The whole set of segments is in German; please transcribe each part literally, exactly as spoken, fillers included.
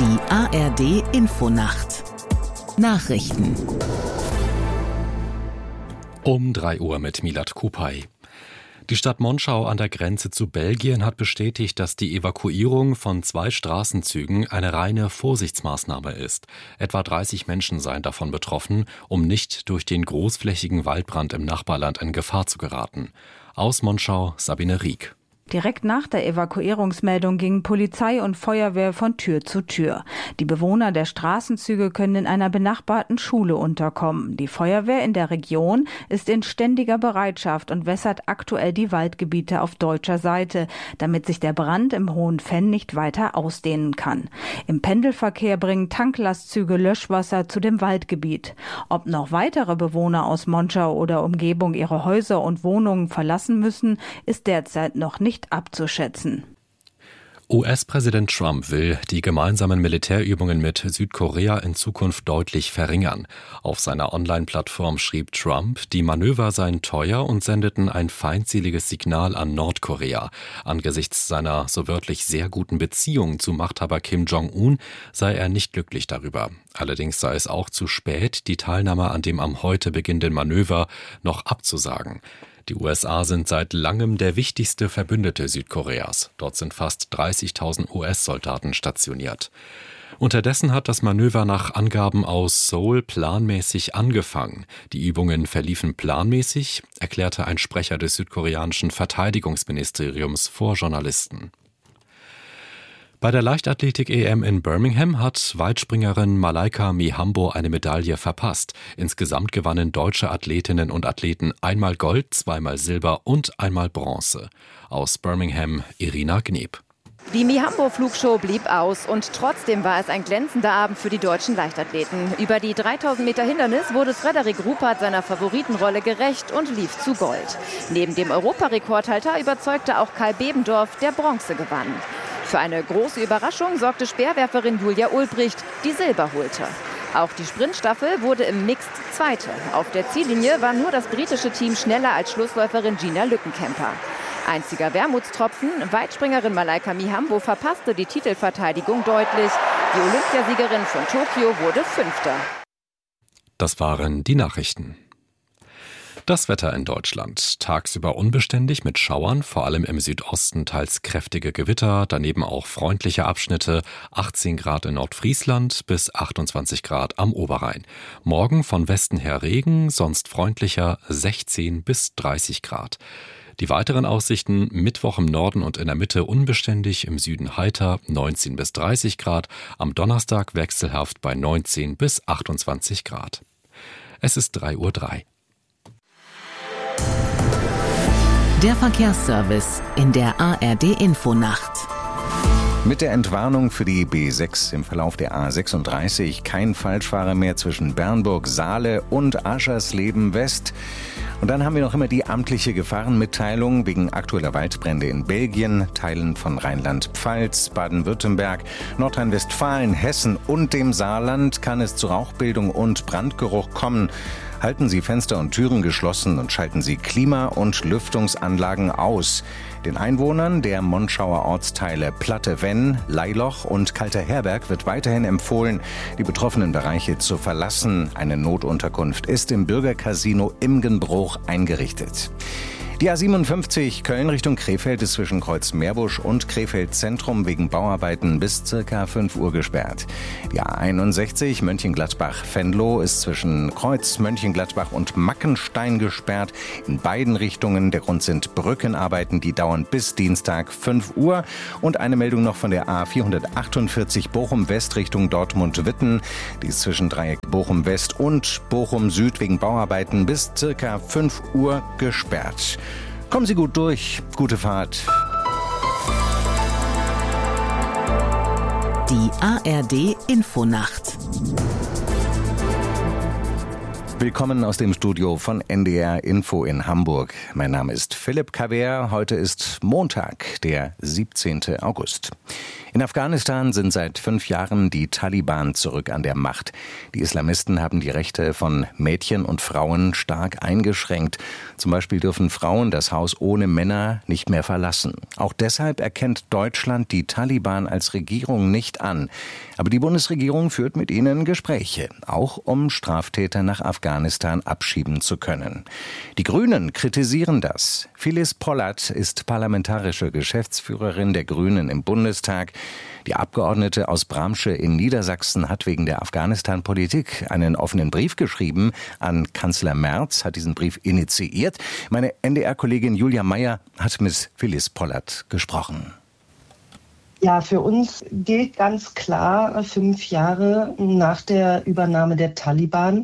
Die A R D-Infonacht. Nachrichten. Um drei Uhr mit Milad Kupay. Die Stadt Monschau an der Grenze zu Belgien hat bestätigt, dass die Evakuierung von zwei Straßenzügen eine reine Vorsichtsmaßnahme ist. Etwa dreißig Menschen seien davon betroffen, um nicht durch den großflächigen Waldbrand im Nachbarland in Gefahr zu geraten. Aus Monschau, Sabine Rieck. Direkt nach der Evakuierungsmeldung gingen Polizei und Feuerwehr von Tür zu Tür. Die Bewohner der Straßenzüge können in einer benachbarten Schule unterkommen. Die Feuerwehr in der Region ist in ständiger Bereitschaft und wässert aktuell die Waldgebiete auf deutscher Seite, damit sich der Brand im Hohen Venn nicht weiter ausdehnen kann. Im Pendelverkehr bringen Tanklastzüge Löschwasser zu dem Waldgebiet. Ob noch weitere Bewohner aus Monschau oder Umgebung ihre Häuser und Wohnungen verlassen müssen, ist derzeit noch nicht abzuschätzen. U S-Präsident Trump will die gemeinsamen Militärübungen mit Südkorea in Zukunft deutlich verringern. Auf seiner Online-Plattform schrieb Trump, die Manöver seien teuer und sendeten ein feindseliges Signal an Nordkorea. Angesichts seiner so wörtlich sehr guten Beziehung zu Machthaber Kim Jong-un sei er nicht glücklich darüber. Allerdings sei es auch zu spät, die Teilnahme an dem am heute beginnenden Manöver noch abzusagen. Die U S A sind seit langem der wichtigste Verbündete Südkoreas. Dort sind fast dreißigtausend U S-Soldaten stationiert. Unterdessen hat das Manöver nach Angaben aus Seoul planmäßig angefangen. Die Übungen verliefen planmäßig, erklärte ein Sprecher des südkoreanischen Verteidigungsministeriums vor Journalisten. Bei der Leichtathletik-E M in Birmingham hat Weitspringerin Malaika Mihambo eine Medaille verpasst. Insgesamt gewannen deutsche Athletinnen und Athleten einmal Gold, zweimal Silber und einmal Bronze. Aus Birmingham Irina Gneb. Die Mihambo-Flugshow blieb aus und trotzdem war es ein glänzender Abend für die deutschen Leichtathleten. Über die dreitausend Meter Hindernis wurde Frederik Ruppert seiner Favoritenrolle gerecht und lief zu Gold. Neben dem Europarekordhalter überzeugte auch Kai Bebendorf, der Bronze gewann. Für eine große Überraschung sorgte Speerwerferin Julia Ulbricht, die Silber holte. Auch die Sprintstaffel wurde im Mixed Zweite. Auf der Ziellinie war nur das britische Team schneller als Schlussläuferin Gina Lückenkämper. Einziger Wermutstropfen, Weitspringerin Malaika Mihambo verpasste die Titelverteidigung deutlich. Die Olympiasiegerin von Tokio wurde Fünfte. Das waren die Nachrichten. Das Wetter in Deutschland. Tagsüber unbeständig mit Schauern, vor allem im Südosten teils kräftige Gewitter, daneben auch freundliche Abschnitte, achtzehn Grad in Nordfriesland bis achtundzwanzig Grad am Oberrhein. Morgen von Westen her Regen, sonst freundlicher, sechzehn bis dreißig Grad. Die weiteren Aussichten: Mittwoch im Norden und in der Mitte unbeständig, im Süden heiter, neunzehn bis dreißig Grad, am Donnerstag wechselhaft bei neunzehn bis achtundzwanzig Grad. Es ist drei Uhr drei. Der Verkehrsservice in der A R D-Infonacht. Mit der Entwarnung für die B sechs im Verlauf der A sechsunddreißig kein Falschfahrer mehr zwischen Bernburg-Saale und Aschersleben West. Und dann haben wir noch immer die amtliche Gefahrenmitteilung wegen aktueller Waldbrände in Belgien, Teilen von Rheinland-Pfalz, Baden-Württemberg, Nordrhein-Westfalen, Hessen und dem Saarland kann es zu Rauchbildung und Brandgeruch kommen. Halten Sie Fenster und Türen geschlossen und schalten Sie Klima- und Lüftungsanlagen aus. Den Einwohnern der Monschauer Ortsteile Platte-Venn, Leiloch und Kalter Herberg wird weiterhin empfohlen, die betroffenen Bereiche zu verlassen. Eine Notunterkunft ist im Bürgercasino Imgenbruch eingerichtet. Die A siebenundfünfzig Köln Richtung Krefeld ist zwischen Kreuz Meerbusch und Krefeld Zentrum wegen Bauarbeiten bis circa fünf Uhr gesperrt. Die A einundsechzig Mönchengladbach-Venlo ist zwischen Kreuz Mönchengladbach und Mackenstein gesperrt. In beiden Richtungen. Der Grund sind Brückenarbeiten, die dauern bis Dienstag fünf Uhr. Und eine Meldung noch von der A vierhundertachtundvierzig Bochum-West Richtung Dortmund-Witten. Die ist zwischen Dreieck Bochum-West und Bochum-Süd wegen Bauarbeiten bis circa fünf Uhr gesperrt. Kommen Sie gut durch. Gute Fahrt. Die A R D-Infonacht. Willkommen aus dem Studio von N D R Info in Hamburg. Mein Name ist Philipp Kaver. Heute ist Montag, der siebzehnten August. In Afghanistan sind seit fünf Jahren die Taliban zurück an der Macht. Die Islamisten haben die Rechte von Mädchen und Frauen stark eingeschränkt. Zum Beispiel dürfen Frauen das Haus ohne Männer nicht mehr verlassen. Auch deshalb erkennt Deutschland die Taliban als Regierung nicht an. Aber die Bundesregierung führt mit ihnen Gespräche, auch um Straftäter nach Afghanistan abschieben zu können. Die Grünen kritisieren das. Phyllis Pollert ist parlamentarische Geschäftsführerin der Grünen im Bundestag. Die Abgeordnete aus Bramsche in Niedersachsen hat wegen der Afghanistan-Politik einen offenen Brief geschrieben an Kanzler Merz, hat diesen Brief initiiert. Meine N D R-Kollegin Julia Meyer hat mit Phyllis Pollert gesprochen. Ja, für uns gilt ganz klar, fünf Jahre nach der Übernahme der Taliban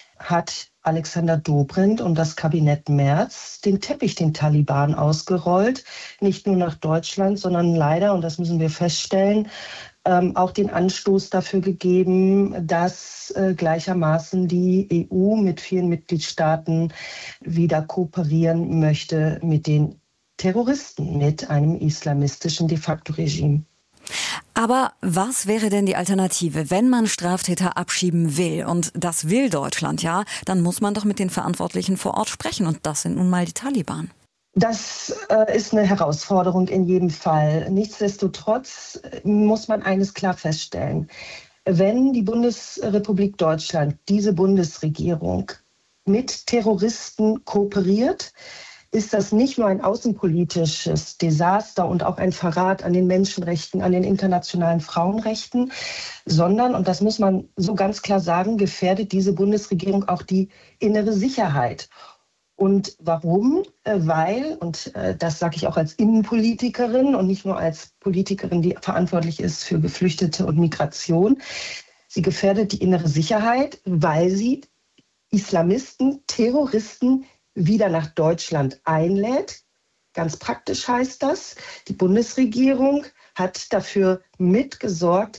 hat Alexander Dobrindt und das Kabinett Merz den Teppich den Taliban ausgerollt. Nicht nur nach Deutschland, sondern leider, und das müssen wir feststellen, ähm, auch den Anstoß dafür gegeben, dass äh, gleichermaßen die E U mit vielen Mitgliedstaaten wieder kooperieren möchte mit den Terroristen, mit einem islamistischen de facto Regime. Aber was wäre denn die Alternative? Wenn man Straftäter abschieben will, und das will Deutschland ja, dann muss man doch mit den Verantwortlichen vor Ort sprechen. Und das sind nun mal die Taliban. Das äh, ist eine Herausforderung in jedem Fall. Nichtsdestotrotz muss man eines klar feststellen. Wenn die Bundesrepublik Deutschland, diese Bundesregierung, mit Terroristen kooperiert, ist das nicht nur ein außenpolitisches Desaster und auch ein Verrat an den Menschenrechten, an den internationalen Frauenrechten, sondern, und das muss man so ganz klar sagen, gefährdet diese Bundesregierung auch die innere Sicherheit. Und warum? Weil, und das sage ich auch als Innenpolitikerin und nicht nur als Politikerin, die verantwortlich ist für Geflüchtete und Migration, sie gefährdet die innere Sicherheit, weil sie Islamisten, Terroristen wieder nach Deutschland einlädt. Ganz praktisch heißt das, die Bundesregierung hat dafür mitgesorgt,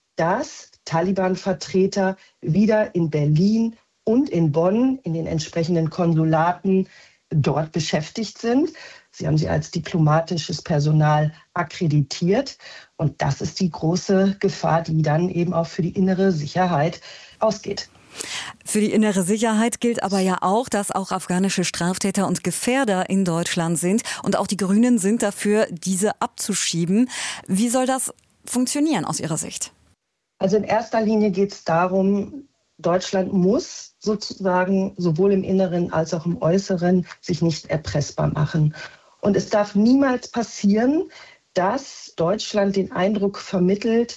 dass Taliban-Vertreter wieder in Berlin und in Bonn in den entsprechenden Konsulaten dort beschäftigt sind. Sie haben sie als diplomatisches Personal akkreditiert. Und das ist die große Gefahr, die dann eben auch für die innere Sicherheit ausgeht. Für die innere Sicherheit gilt aber ja auch, dass auch afghanische Straftäter und Gefährder in Deutschland sind. Und auch die Grünen sind dafür, diese abzuschieben. Wie soll das funktionieren aus Ihrer Sicht? Also in erster Linie geht es darum, Deutschland muss sozusagen sowohl im Inneren als auch im Äußeren sich nicht erpressbar machen. Und es darf niemals passieren, dass Deutschland den Eindruck vermittelt,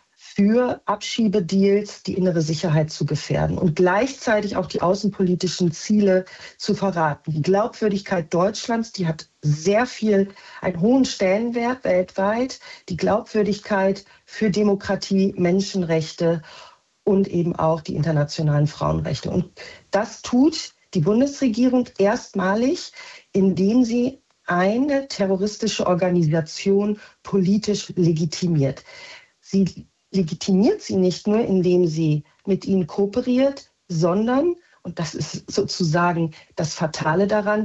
für Abschiebedeals die innere Sicherheit zu gefährden und gleichzeitig auch die außenpolitischen Ziele zu verraten. Die Glaubwürdigkeit Deutschlands, die hat sehr viel, einen hohen Stellenwert weltweit. Die Glaubwürdigkeit für Demokratie, Menschenrechte und eben auch die internationalen Frauenrechte. Und das tut die Bundesregierung erstmalig, indem sie eine terroristische Organisation politisch legitimiert. Sie legitimiert sie nicht nur, indem sie mit ihnen kooperiert, sondern, und das ist sozusagen das Fatale daran,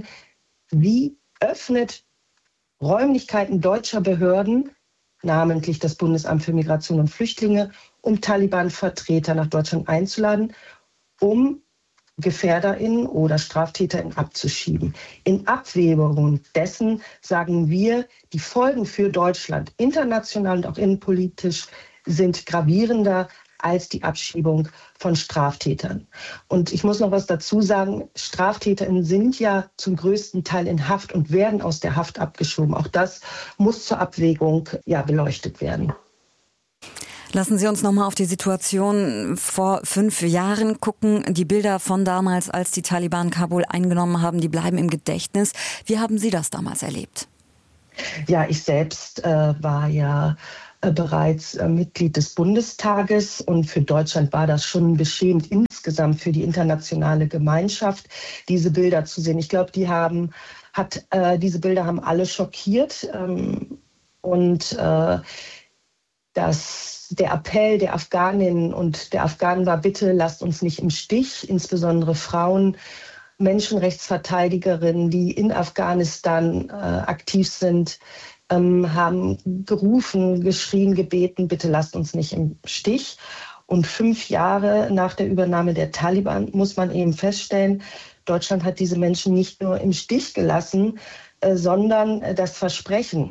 sie öffnet Räumlichkeiten deutscher Behörden, namentlich das Bundesamt für Migration und Flüchtlinge, um Taliban-Vertreter nach Deutschland einzuladen, um GefährderInnen oder StraftäterInnen abzuschieben. In Abwägung dessen sagen wir, die Folgen für Deutschland international und auch innenpolitisch sind gravierender als die Abschiebung von Straftätern. Und ich muss noch was dazu sagen, StraftäterInnen sind ja zum größten Teil in Haft und werden aus der Haft abgeschoben. Auch das muss zur Abwägung ja, beleuchtet werden. Lassen Sie uns noch mal auf die Situation vor fünf Jahren gucken. Die Bilder von damals, als die Taliban Kabul eingenommen haben, die bleiben im Gedächtnis. Wie haben Sie das damals erlebt? Ja, ich selbst äh, war ja äh, bereits äh, Mitglied des Bundestages und für Deutschland war das schon beschämend insgesamt für die internationale Gemeinschaft, diese Bilder zu sehen. Ich glaube, die haben, hat, äh, diese Bilder haben alle schockiert ähm, und äh, dass der Appell der Afghaninnen und der Afghanen war, bitte lasst uns nicht im Stich, insbesondere Frauen, Menschenrechtsverteidigerinnen, die in Afghanistan äh, aktiv sind, ähm, haben gerufen, geschrien, gebeten, bitte lasst uns nicht im Stich. Und fünf Jahre nach der Übernahme der Taliban muss man eben feststellen, Deutschland hat diese Menschen nicht nur im Stich gelassen, äh, sondern äh, das Versprechen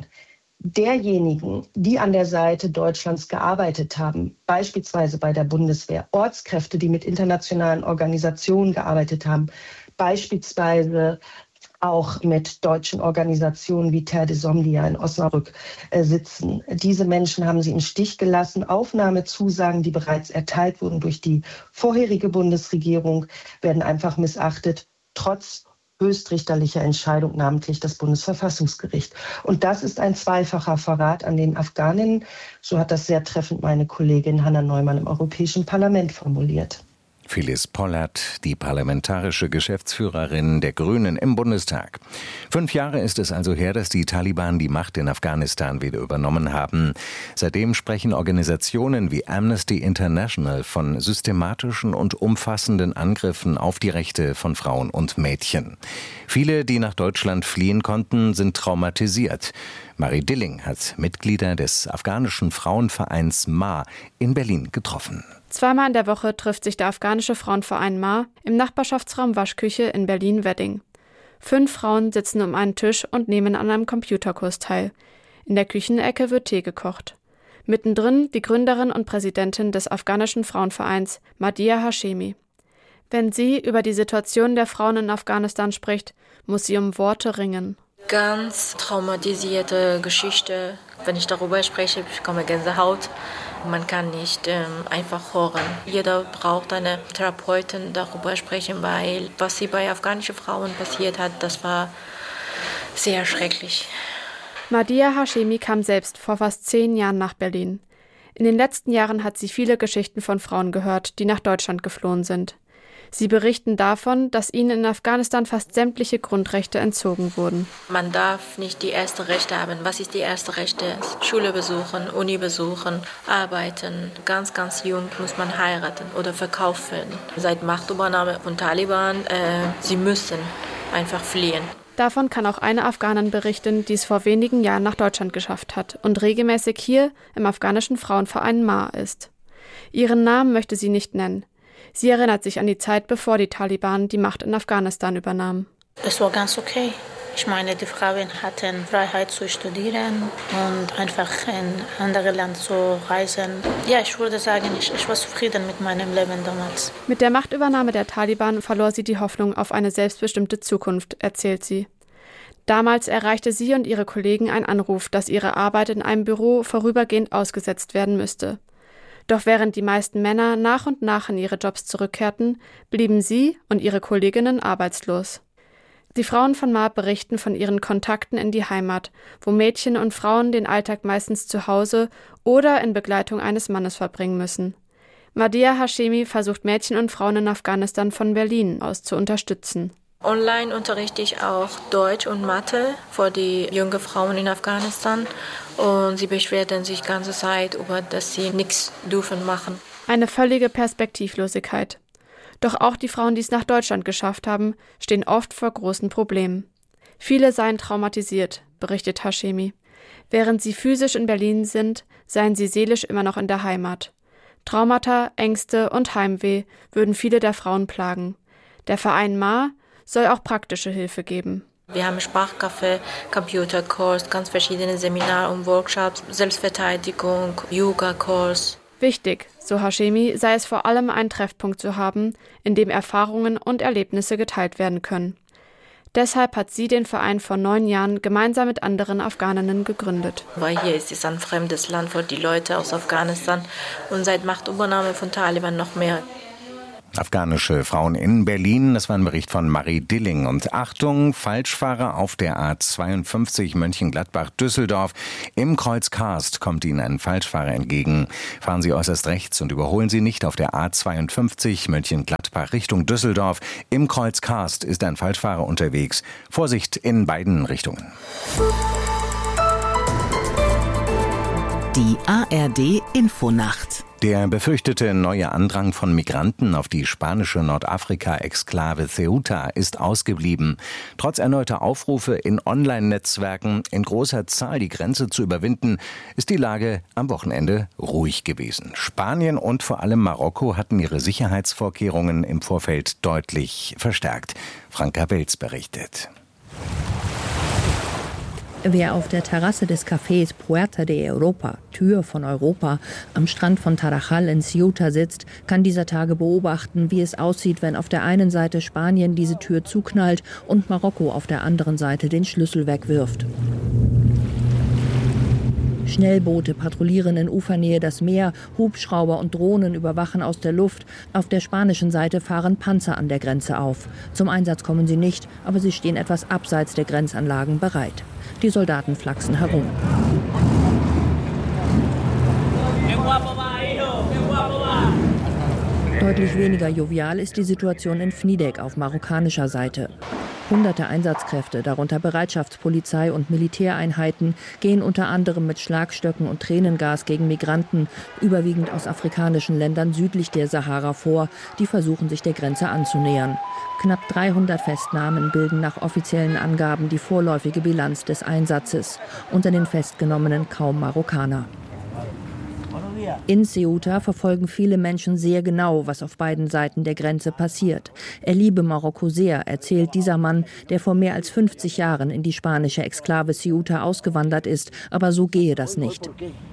derjenigen, die an der Seite Deutschlands gearbeitet haben, beispielsweise bei der Bundeswehr, Ortskräfte, die mit internationalen Organisationen gearbeitet haben, beispielsweise auch mit deutschen Organisationen wie Terre des Hommes, die ja in Osnabrück äh, sitzen. Diese Menschen haben sie im Stich gelassen. Aufnahmezusagen, die bereits erteilt wurden durch die vorherige Bundesregierung, werden einfach missachtet, trotz höchstrichterlicher Entscheidung, namentlich das Bundesverfassungsgericht. Und das ist ein zweifacher Verrat an den Afghaninnen. So hat das sehr treffend meine Kollegin Hanna Neumann im Europäischen Parlament formuliert. Phyllis Pollert, die parlamentarische Geschäftsführerin der Grünen im Bundestag. Fünf Jahre ist es also her, dass die Taliban die Macht in Afghanistan wieder übernommen haben. Seitdem sprechen Organisationen wie Amnesty International von systematischen und umfassenden Angriffen auf die Rechte von Frauen und Mädchen. Viele, die nach Deutschland fliehen konnten, sind traumatisiert. Marie Dilling hat Mitglieder des afghanischen Frauenvereins M A in Berlin getroffen. Zweimal in der Woche trifft sich der afghanische Frauenverein M A im Nachbarschaftsraum Waschküche in Berlin-Wedding. Fünf Frauen sitzen um einen Tisch und nehmen an einem Computerkurs teil. In der Küchenecke wird Tee gekocht. Mittendrin die Gründerin und Präsidentin des afghanischen Frauenvereins, Madiha Hashemi. Wenn sie über die Situation der Frauen in Afghanistan spricht, muss sie um Worte ringen. Ganz traumatisierte Geschichte. Wenn ich darüber spreche, bekomme ich Gänsehaut. Man kann nicht ähm, einfach hören. Jeder braucht eine Therapeutin darüber sprechen, weil was sie bei afghanischen Frauen passiert hat, das war sehr schrecklich. Madiha Hashemi kam selbst vor fast zehn Jahren nach Berlin. In den letzten Jahren hat sie viele Geschichten von Frauen gehört, die nach Deutschland geflohen sind. Sie berichten davon, dass ihnen in Afghanistan fast sämtliche Grundrechte entzogen wurden. Man darf nicht die ersten Rechte haben. Was ist die erste Rechte? Schule besuchen, Uni besuchen, arbeiten. Ganz, ganz jung muss man heiraten oder verkaufen. Seit Machtübernahme von Taliban, äh, sie müssen einfach fliehen. Davon kann auch eine Afghanin berichten, die es vor wenigen Jahren nach Deutschland geschafft hat und regelmäßig hier im afghanischen Frauenverein M A ist. Ihren Namen möchte sie nicht nennen. Sie erinnert sich an die Zeit, bevor die Taliban die Macht in Afghanistan übernahmen. Es war ganz okay. Ich meine, die Frauen hatten Freiheit zu studieren und einfach in andere Länder zu reisen. Ja, ich würde sagen, ich, ich war zufrieden mit meinem Leben damals. Mit der Machtübernahme der Taliban verlor sie die Hoffnung auf eine selbstbestimmte Zukunft, erzählt sie. Damals erreichte sie und ihre Kollegen ein Anruf, dass ihre Arbeit in einem Büro vorübergehend ausgesetzt werden müsste. Doch während die meisten Männer nach und nach in ihre Jobs zurückkehrten, blieben sie und ihre Kolleginnen arbeitslos. Die Frauen von M A berichten von ihren Kontakten in die Heimat, wo Mädchen und Frauen den Alltag meistens zu Hause oder in Begleitung eines Mannes verbringen müssen. Madiha Hashemi versucht Mädchen und Frauen in Afghanistan von Berlin aus zu unterstützen. Online unterrichte ich auch Deutsch und Mathe für die jungen Frauen in Afghanistan. Und sie beschwerden sich die ganze Zeit über, dass sie nichts dürfen machen. Eine völlige Perspektivlosigkeit. Doch auch die Frauen, die es nach Deutschland geschafft haben, stehen oft vor großen Problemen. Viele seien traumatisiert, berichtet Hashemi. Während sie physisch in Berlin sind, seien sie seelisch immer noch in der Heimat. Traumata, Ängste und Heimweh würden viele der Frauen plagen. Der Verein M A soll auch praktische Hilfe geben. Wir haben Sprachcafé, Computerkurs, ganz verschiedene Seminare und Workshops, Selbstverteidigung, Yoga-Kurs. Wichtig, so Hashemi, sei es vor allem einen Treffpunkt zu haben, in dem Erfahrungen und Erlebnisse geteilt werden können. Deshalb hat sie den Verein vor neun Jahren gemeinsam mit anderen Afghaninnen gegründet. Weil hier ist es ein fremdes Land für die Leute aus Afghanistan und seit Machtübernahme von Taliban noch mehr. Afghanische Frauen in Berlin, das war ein Bericht von Marie Dilling. Und Achtung, Falschfahrer auf der A zweiundfünfzig Mönchengladbach-Düsseldorf. Im Kreuz Karst kommt Ihnen ein Falschfahrer entgegen. Fahren Sie äußerst rechts und überholen Sie nicht auf der A zweiundfünfzig Mönchengladbach Richtung Düsseldorf. Im Kreuz Karst ist ein Falschfahrer unterwegs. Vorsicht in beiden Richtungen. Die A R D-Infonacht. Der befürchtete neue Andrang von Migranten auf die spanische Nordafrika-Exklave Ceuta ist ausgeblieben. Trotz erneuter Aufrufe in Online-Netzwerken, in großer Zahl die Grenze zu überwinden, ist die Lage am Wochenende ruhig gewesen. Spanien und vor allem Marokko hatten ihre Sicherheitsvorkehrungen im Vorfeld deutlich verstärkt. Franka Welz berichtet. Wer auf der Terrasse des Cafés Puerta de Europa, Tür von Europa, am Strand von Tarajal in Ceuta sitzt, kann dieser Tage beobachten, wie es aussieht, wenn auf der einen Seite Spanien diese Tür zuknallt und Marokko auf der anderen Seite den Schlüssel wegwirft. Schnellboote patrouillieren in Ufernähe das Meer, Hubschrauber und Drohnen überwachen aus der Luft. Auf der spanischen Seite fahren Panzer an der Grenze auf. Zum Einsatz kommen sie nicht, aber sie stehen etwas abseits der Grenzanlagen bereit. Die Soldaten flachsen herum. Deutlich weniger jovial ist die Situation in Fnidek auf marokkanischer Seite. Hunderte Einsatzkräfte, darunter Bereitschaftspolizei und Militäreinheiten, gehen unter anderem mit Schlagstöcken und Tränengas gegen Migranten, überwiegend aus afrikanischen Ländern südlich der Sahara vor, die versuchen, sich der Grenze anzunähern. Knapp dreihundert Festnahmen bilden nach offiziellen Angaben die vorläufige Bilanz des Einsatzes. Unter den Festgenommenen kaum Marokkaner. In Ceuta verfolgen viele Menschen sehr genau, was auf beiden Seiten der Grenze passiert. Er liebe Marokko sehr, erzählt dieser Mann, der vor mehr als fünfzig Jahren in die spanische Exklave Ceuta ausgewandert ist. Aber so gehe das nicht.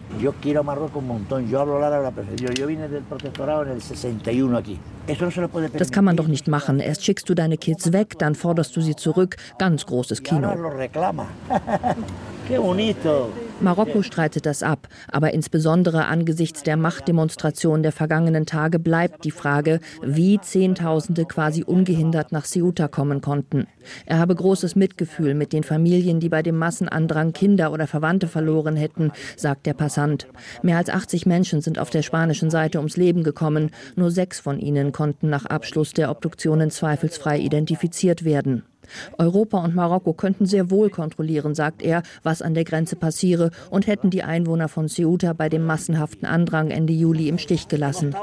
Das kann man doch nicht machen. Erst schickst du deine Kids weg, dann forderst du sie zurück. Ganz großes Kino. Marokko streitet das ab, aber insbesondere angesichts der Machtdemonstration der vergangenen Tage bleibt die Frage, wie Zehntausende quasi ungehindert nach Ceuta kommen konnten. Er habe großes Mitgefühl mit den Familien, die bei dem Massenandrang Kinder oder Verwandte verloren hätten, sagt der Passant. Mehr als achtzig Menschen sind auf der spanischen Seite ums Leben gekommen. Nur sechs von ihnen konnten nach Abschluss der Obduktionen zweifelsfrei identifiziert werden. Europa und Marokko könnten sehr wohl kontrollieren, sagt er, was an der Grenze passiere und hätten die Einwohner von Ceuta bei dem massenhaften Andrang Ende Juli im Stich gelassen.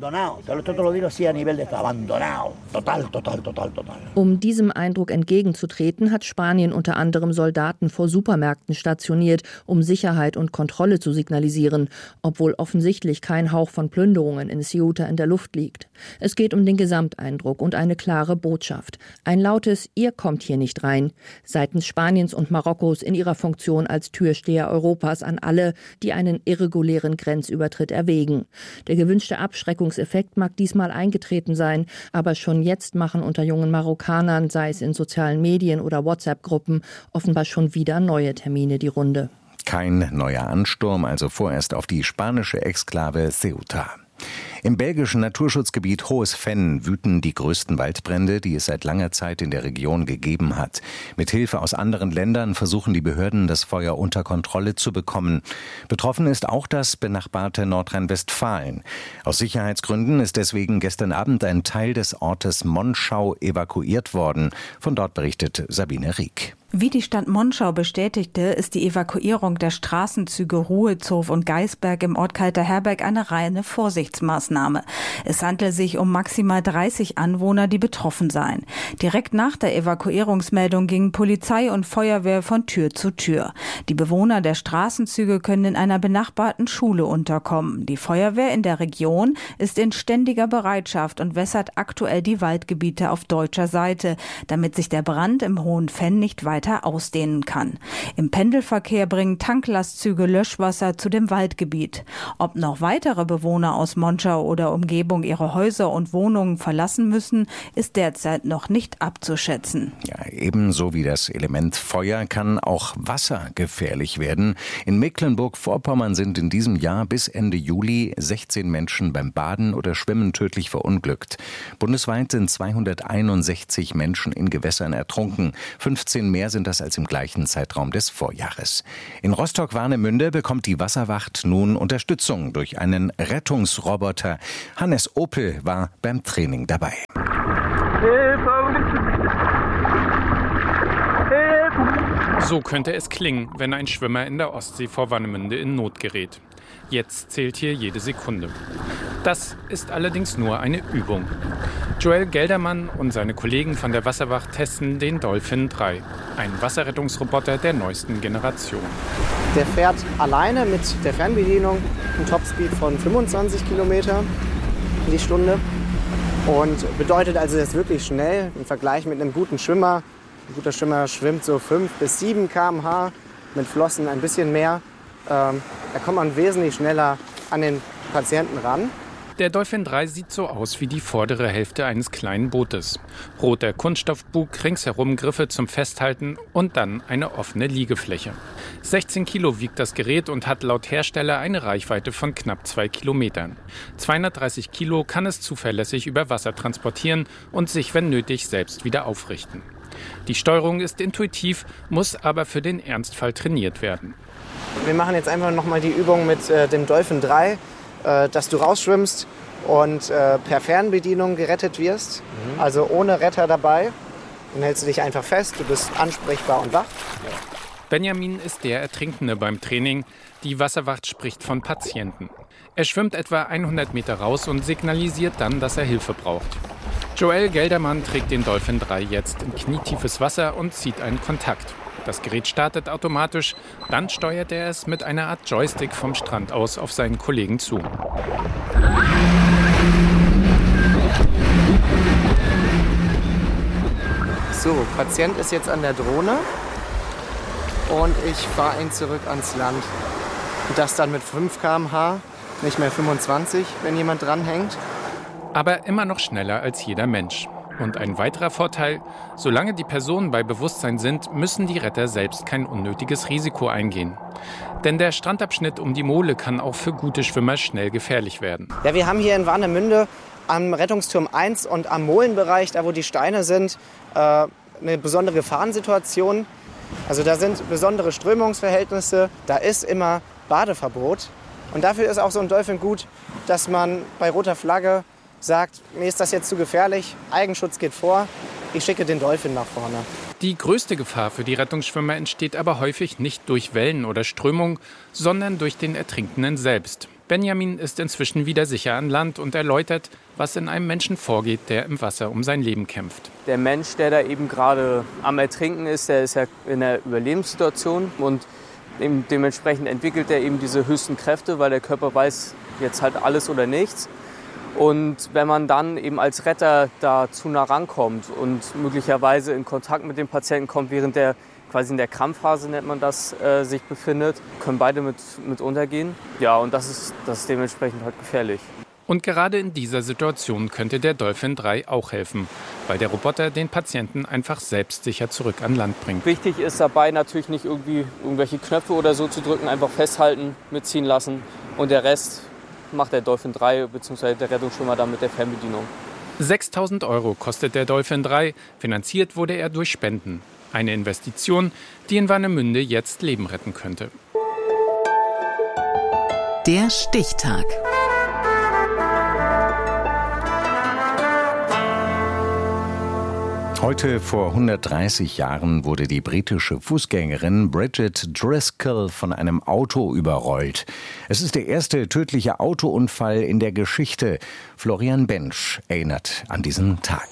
Um diesem Eindruck entgegenzutreten, hat Spanien unter anderem Soldaten vor Supermärkten stationiert, um Sicherheit und Kontrolle zu signalisieren, obwohl offensichtlich kein Hauch von Plünderungen in Ceuta in der Luft liegt. Es geht um den Gesamteindruck und eine klare Botschaft. Ein lautes Ihr kommt hier nicht rein, seitens Spaniens und Marokkos in ihrer Funktion als Türsteher Europas an alle, die einen irregulären Grenzübertritt erwägen. Der gewünschte Abschreckungseffekt mag diesmal eingetreten sein, aber schon jetzt machen unter jungen Marokkanern, sei es in sozialen Medien oder WhatsApp-Gruppen, offenbar schon wieder neue Termine die Runde. Kein neuer Ansturm, also vorerst auf die spanische Exklave Ceuta. Im belgischen Naturschutzgebiet Hohes Venn wüten die größten Waldbrände, die es seit langer Zeit in der Region gegeben hat. Mit Hilfe aus anderen Ländern versuchen die Behörden, das Feuer unter Kontrolle zu bekommen. Betroffen ist auch das benachbarte Nordrhein-Westfalen. Aus Sicherheitsgründen ist deswegen gestern Abend ein Teil des Ortes Monschau evakuiert worden. Von dort berichtet Sabine Rieck. Wie die Stadt Monschau bestätigte, ist die Evakuierung der Straßenzüge Ruhezow und Geisberg im Ort Kalterherberg eine reine Vorsichtsmaßnahme. Es handelt sich um maximal dreißig Anwohner, die betroffen seien. Direkt nach der Evakuierungsmeldung gingen Polizei und Feuerwehr von Tür zu Tür. Die Bewohner der Straßenzüge können in einer benachbarten Schule unterkommen. Die Feuerwehr in der Region ist in ständiger Bereitschaft und wässert aktuell die Waldgebiete auf deutscher Seite, damit sich der Brand im Hohen Venn nicht weiter ausdehnen kann. Im Pendelverkehr bringen Tanklastzüge Löschwasser zu dem Waldgebiet. Ob noch weitere Bewohner aus Monschau oder Umgebung ihre Häuser und Wohnungen verlassen müssen, ist derzeit noch nicht abzuschätzen. Ja, ebenso wie das Element Feuer kann auch Wasser gefährlich werden. In Mecklenburg-Vorpommern sind in diesem Jahr bis Ende Juli sechzehn Menschen beim Baden oder Schwimmen tödlich verunglückt. Bundesweit sind zweihunderteinundsechzig Menschen in Gewässern ertrunken. fünfzehn mehr sind das als im gleichen Zeitraum des Vorjahres. In Rostock-Warnemünde bekommt die Wasserwacht nun Unterstützung durch einen Rettungsroboter. Hannes Opel war beim Training dabei. So könnte es klingen, wenn ein Schwimmer in der Ostsee vor Warnemünde in Not gerät. Jetzt zählt hier jede Sekunde. Das ist allerdings nur eine Übung. Joel Geldermann und seine Kollegen von der Wasserwacht testen den Dolphin drei, einen Wasserrettungsroboter der neuesten Generation. Der fährt alleine mit der Fernbedienung einen Topspeed von fünfundzwanzig Kilometer die Stunde und bedeutet also, das ist wirklich schnell im Vergleich mit einem guten Schwimmer. Ein guter Schwimmer schwimmt so fünf bis sieben Kilometer pro Stunde, mit Flossen ein bisschen mehr. Ähm, da kommt man wesentlich schneller an den Patienten ran. Der Dolphin drei sieht so aus wie die vordere Hälfte eines kleinen Bootes. Roter Kunststoffbug, ringsherum Griffe zum Festhalten und dann eine offene Liegefläche. sechzehn Kilo wiegt das Gerät und hat laut Hersteller eine Reichweite von knapp zwei Kilometern. zweihundertdreißig Kilo kann es zuverlässig über Wasser transportieren und sich, wenn nötig, selbst wieder aufrichten. Die Steuerung ist intuitiv, muss aber für den Ernstfall trainiert werden. Wir machen jetzt einfach nochmal die Übung mit äh, dem Dolphin drei, äh, dass du rausschwimmst und äh, per Fernbedienung gerettet wirst. Mhm. Also ohne Retter dabei. Dann hältst du dich einfach fest, du bist ansprechbar und wach. Benjamin ist der Ertrinkende beim Training. Die Wasserwacht spricht von Patienten. Er schwimmt etwa hundert Meter raus und signalisiert dann, dass er Hilfe braucht. Joel Geldermann trägt den Dolphin drei jetzt in knietiefes Wasser und zieht einen Kontakt. Das Gerät startet automatisch, dann steuert er es mit einer Art Joystick vom Strand aus auf seinen Kollegen zu. So, Patient ist jetzt an der Drohne und ich fahre ihn zurück ans Land. Und das dann mit fünf Kilometer pro Stunde, nicht mehr fünfundzwanzig, wenn jemand dranhängt. Aber immer noch schneller als jeder Mensch. Und ein weiterer Vorteil, solange die Personen bei Bewusstsein sind, müssen die Retter selbst kein unnötiges Risiko eingehen. Denn der Strandabschnitt um die Mole kann auch für gute Schwimmer schnell gefährlich werden. Ja, wir haben hier in Warnemünde am Rettungsturm eins und am Molenbereich, da wo die Steine sind, äh, eine besondere Gefahrensituation. Also da sind besondere Strömungsverhältnisse, da ist immer Badeverbot. Und dafür ist auch so ein Dolphin gut, dass man bei roter Flagge sagt, mir ist das jetzt zu gefährlich, Eigenschutz geht vor, ich schicke den Dolphin nach vorne. Die größte Gefahr für die Rettungsschwimmer entsteht aber häufig nicht durch Wellen oder Strömung, sondern durch den Ertrinkenden selbst. Benjamin ist inzwischen wieder sicher an Land und erläutert, was in einem Menschen vorgeht, der im Wasser um sein Leben kämpft. Der Mensch, der da eben gerade am Ertrinken ist, der ist ja in einer Überlebenssituation und dementsprechend entwickelt er eben diese höchsten Kräfte, weil der Körper weiß, jetzt halt alles oder nichts. Und wenn man dann eben als Retter da zu nah rankommt und möglicherweise in Kontakt mit dem Patienten kommt, während der quasi in der Krampfphase, nennt man das, äh, sich befindet, können beide mit, mit untergehen. Ja, und das ist, das ist dementsprechend halt gefährlich. Und gerade in dieser Situation könnte der Dolphin drei auch helfen, weil der Roboter den Patienten einfach selbstsicher zurück an Land bringt. Wichtig ist dabei natürlich nicht irgendwie irgendwelche Knöpfe oder so zu drücken, einfach festhalten, mitziehen lassen und der Rest macht der Dolphin drei bzw. der Rettungsschwimmer dann mit der Fernbedienung. sechstausend Euro kostet der Dolphin drei, finanziert wurde er durch Spenden. Eine Investition, die in Warnemünde jetzt Leben retten könnte. Der Stichtag. Heute vor hundertdreißig Jahren wurde die britische Fußgängerin Bridget Driscoll von einem Auto überrollt. Es ist der erste tödliche Autounfall in der Geschichte. Florian Bensch erinnert an diesen Tag.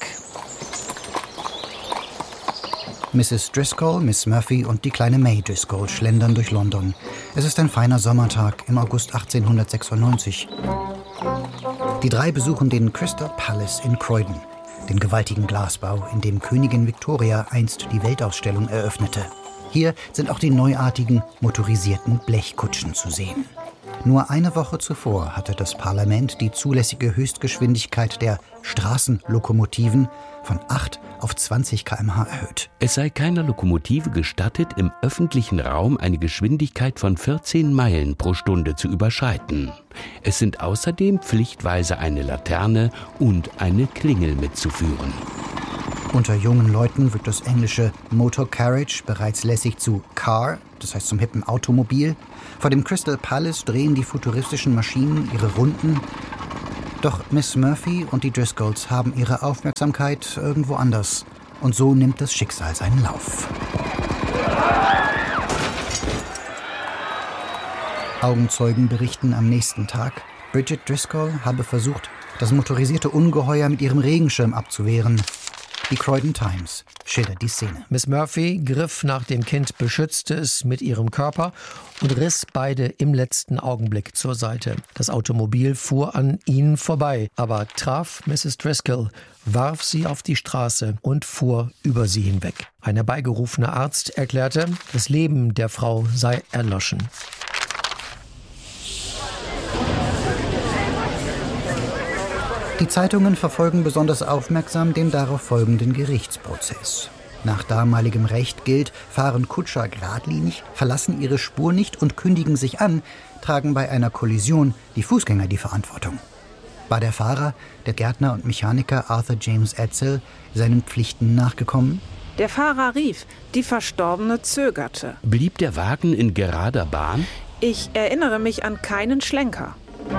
Misses Driscoll, Miss Murphy und die kleine May Driscoll schlendern durch London. Es ist ein feiner Sommertag im August achtzehnhundertsechsundneunzig. Die drei besuchen den Crystal Palace in Croydon, den gewaltigen Glasbau, in dem Königin Victoria einst die Weltausstellung eröffnete. Hier sind auch die neuartigen motorisierten Blechkutschen zu sehen. Nur eine Woche zuvor hatte das Parlament die zulässige Höchstgeschwindigkeit der Straßenlokomotiven von acht auf zwanzig Kilometer pro Stunde erhöht. Es sei keiner Lokomotive gestattet, im öffentlichen Raum eine Geschwindigkeit von vierzehn Meilen pro Stunde zu überschreiten. Es sind außerdem pflichtweise eine Laterne und eine Klingel mitzuführen. Unter jungen Leuten wird das englische Motor Carriage bereits lässig zu Car, das heißt zum hippen Automobil. Vor dem Crystal Palace drehen die futuristischen Maschinen ihre Runden. Doch Miss Murphy und die Driscolls haben ihre Aufmerksamkeit irgendwo anders. Und so nimmt das Schicksal seinen Lauf. Augenzeugen berichten am nächsten Tag, Bridget Driscoll habe versucht, das motorisierte Ungeheuer mit ihrem Regenschirm abzuwehren. Die Croydon Times schildert die Szene. Miss Murphy griff nach dem Kind, beschützte es mit ihrem Körper und riss beide im letzten Augenblick zur Seite. Das Automobil fuhr an ihnen vorbei, aber traf Misses Driscoll, warf sie auf die Straße und fuhr über sie hinweg. Ein herbeigerufener Arzt erklärte, das Leben der Frau sei erloschen. Die Zeitungen verfolgen besonders aufmerksam den darauf folgenden Gerichtsprozess. Nach damaligem Recht gilt, fahren Kutscher geradlinig, verlassen ihre Spur nicht und kündigen sich an, tragen bei einer Kollision die Fußgänger die Verantwortung. War der Fahrer, der Gärtner und Mechaniker Arthur James Edsel, seinen Pflichten nachgekommen? Der Fahrer rief, die Verstorbene zögerte. Blieb der Wagen in gerader Bahn? Ich erinnere mich an keinen Schlenker.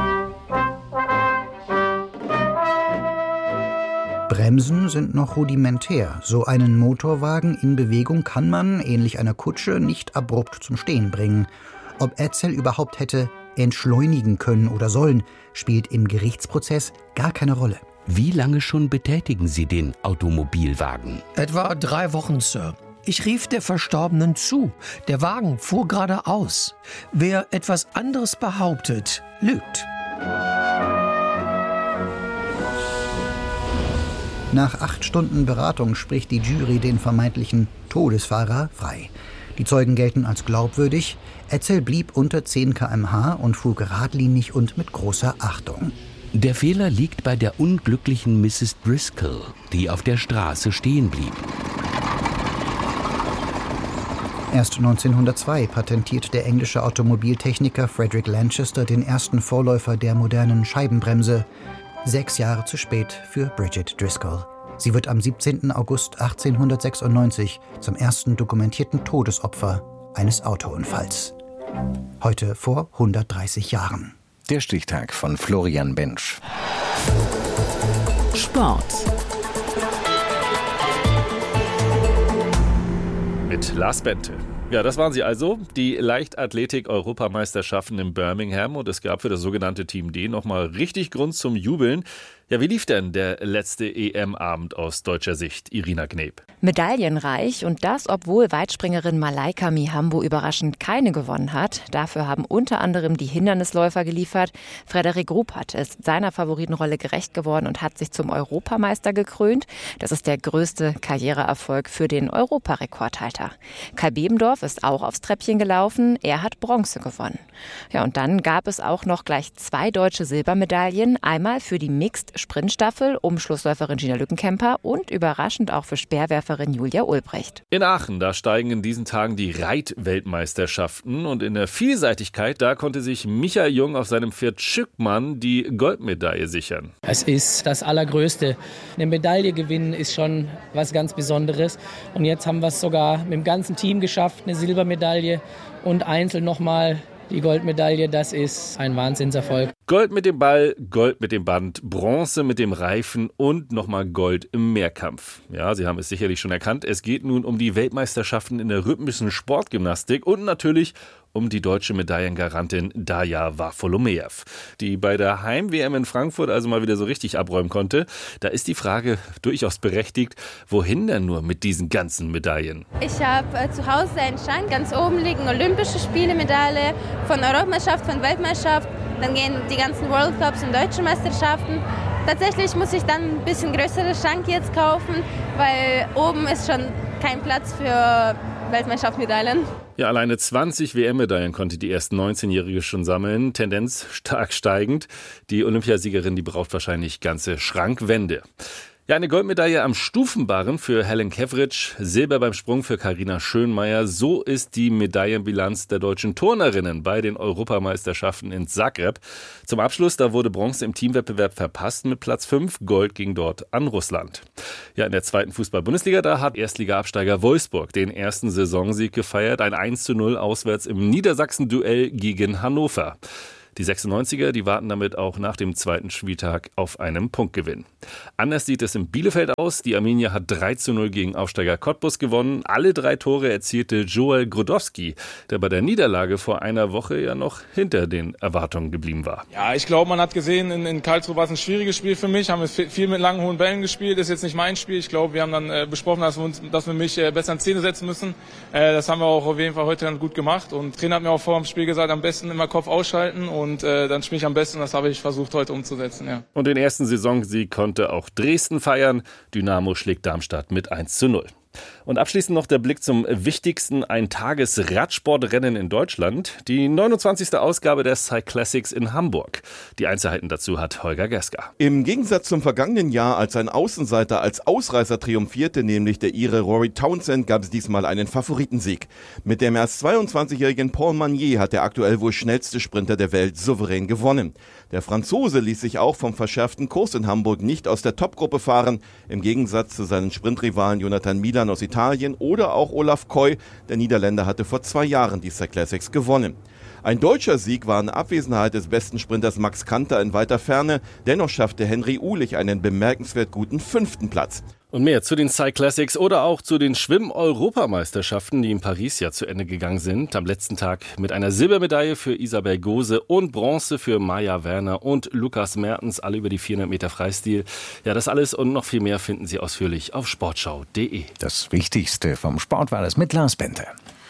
Bremsen sind noch rudimentär. So einen Motorwagen in Bewegung kann man, ähnlich einer Kutsche, nicht abrupt zum Stehen bringen. Ob Edsel überhaupt hätte entschleunigen können oder sollen, spielt im Gerichtsprozess gar keine Rolle. Wie lange schon betätigen Sie den Automobilwagen? Etwa drei Wochen, Sir. Ich rief der Verstorbenen zu. Der Wagen fuhr geradeaus. Wer etwas anderes behauptet, lügt. Nach acht Stunden Beratung spricht die Jury den vermeintlichen Todesfahrer frei. Die Zeugen gelten als glaubwürdig. Edsel blieb unter zehn Kilometer pro Stunde und fuhr geradlinig und mit großer Achtung. Der Fehler liegt bei der unglücklichen Misses Driscoll, die auf der Straße stehen blieb. Erst neunzehnhundertzwei patentiert der englische Automobiltechniker Frederick Lanchester den ersten Vorläufer der modernen Scheibenbremse. Sechs Jahre zu spät für Bridget Driscoll. Sie wird am siebzehnten August achtzehnhundertsechsundneunzig zum ersten dokumentierten Todesopfer eines Autounfalls. Heute vor hundertdreißig Jahren. Der Stichtag von Florian Bensch. Sport. Mit Lars Bente. Ja, das waren sie also, die Leichtathletik-Europameisterschaften in Birmingham, und es gab für das sogenannte Team D nochmal richtig Grund zum Jubeln. Ja, wie lief denn der letzte E M-Abend aus deutscher Sicht, Irina Kneb? Medaillenreich, und das, obwohl Weitspringerin Malaika Mihambo überraschend keine gewonnen hat. Dafür haben unter anderem die Hindernisläufer geliefert. Frederik Ruppert ist seiner Favoritenrolle gerecht geworden und hat sich zum Europameister gekrönt. Das ist der größte Karriereerfolg für den Europarekordhalter. Kai Bebendorf ist auch aufs Treppchen gelaufen. Er hat Bronze gewonnen. Ja, und dann gab es auch noch gleich zwei deutsche Silbermedaillen. Einmal für die Mixed-Sprintstaffel um Schlussläuferin Gina Lückenkämper und überraschend auch für Speerwerferin Julia Ulbrecht. In Aachen, da steigen in diesen Tagen die Reitweltmeisterschaften, und in der Vielseitigkeit, da konnte sich Michael Jung auf seinem Pferd Schückmann die Goldmedaille sichern. Es ist das Allergrößte. Eine Medaille gewinnen ist schon was ganz Besonderes, und jetzt haben wir es sogar mit dem ganzen Team geschafft, eine Silbermedaille und einzeln nochmal die Goldmedaille. Das ist ein Wahnsinnserfolg. Gold mit dem Ball, Gold mit dem Band, Bronze mit dem Reifen und nochmal Gold im Mehrkampf. Ja, Sie haben es sicherlich schon erkannt. Es geht nun um die Weltmeisterschaften in der rhythmischen Sportgymnastik und natürlich um die deutsche Medaillengarantin Daja Varfolomeev, die bei der Heim-W M in Frankfurt also mal wieder so richtig abräumen konnte. Da ist die Frage durchaus berechtigt, wohin denn nur mit diesen ganzen Medaillen? Ich habe äh, zu Hause einen Schrank, ganz oben liegen Olympische Spiele-Medaille, von Europameisterschaft, von Weltmeisterschaft, dann gehen die ganzen World Cups und deutsche Meisterschaften. Tatsächlich muss ich dann ein bisschen größere Schrank jetzt kaufen, weil oben ist schon kein Platz für Weltmeisterschaftsmedaillen. Ja, alleine zwanzig W M-Medaillen konnte die erst neunzehnjährige schon sammeln. Tendenz stark steigend. Die Olympiasiegerin, die braucht wahrscheinlich ganze Schrankwände. Ja, eine Goldmedaille am Stufenbarren für Helen Kevritsch, Silber beim Sprung für Carina Schönmeier. So ist die Medaillenbilanz der deutschen Turnerinnen bei den Europameisterschaften in Zagreb. Zum Abschluss, da wurde Bronze im Teamwettbewerb verpasst mit Platz fünf. Gold ging dort an Russland. Ja, in der zweiten Fußball-Bundesliga, da hat Erstliga-Absteiger Wolfsburg den ersten Saisonsieg gefeiert. Ein eins zu null auswärts im Niedersachsen-Duell gegen Hannover. Die sechsundneunziger, die warten damit auch nach dem zweiten Spieltag auf einen Punktgewinn. Anders sieht es in Bielefeld aus. Die Arminia hat drei zu null gegen Aufsteiger Cottbus gewonnen. Alle drei Tore erzielte Joel Grodowski, der bei der Niederlage vor einer Woche ja noch hinter den Erwartungen geblieben war. Ja, ich glaube, man hat gesehen, in, in Karlsruhe war es ein schwieriges Spiel für mich. Haben wir viel mit langen, hohen Bällen gespielt. Das ist jetzt nicht mein Spiel. Ich glaube, wir haben dann äh, besprochen, dass wir, uns, dass wir mich äh, besser in Szene setzen müssen. Äh, das haben wir auch auf jeden Fall heute dann gut gemacht. Und der Trainer hat mir auch vor dem Spiel gesagt, am besten immer Kopf ausschalten und äh, dann spiele ich am besten. Das habe ich versucht heute umzusetzen. Ja. Und den ersten Saisonsieg konnte auch Dresden feiern. Dynamo schlägt Darmstadt mit eins zu null. Und abschließend noch der Blick zum wichtigsten Eintages-Radsportrennen in Deutschland. Die neunundzwanzigste Ausgabe der Cyclassics in Hamburg. Die Einzelheiten dazu hat Holger Geska. Im Gegensatz zum vergangenen Jahr, als ein Außenseiter als Ausreißer triumphierte, nämlich der Ire Rory Townsend, gab es diesmal einen Favoritensieg. Mit dem erst zweiundzwanzigjährigen Paul Magnier hat der aktuell wohl schnellste Sprinter der Welt souverän gewonnen. Der Franzose ließ sich auch vom verschärften Kurs in Hamburg nicht aus der Topgruppe fahren, im Gegensatz zu seinen Sprintrivalen Jonathan Milan aus Italien oder auch Olaf Koy. Der Niederländer hatte vor zwei Jahren die Cyclassics gewonnen. Ein deutscher Sieg war in Abwesenheit des besten Sprinters Max Kanter in weiter Ferne. Dennoch schaffte Henry Uhlich einen bemerkenswert guten fünften Platz. Und mehr zu den Cyclassics oder auch zu den Schwimm-Europameisterschaften, die in Paris ja zu Ende gegangen sind. Am letzten Tag mit einer Silbermedaille für Isabel Gose und Bronze für Maja Werner und Lukas Mertens, alle über die vierhundert Meter Freistil. Ja, das alles und noch viel mehr finden Sie ausführlich auf sportschau punkt de. Das Wichtigste vom Sport war das mit Lars Bente.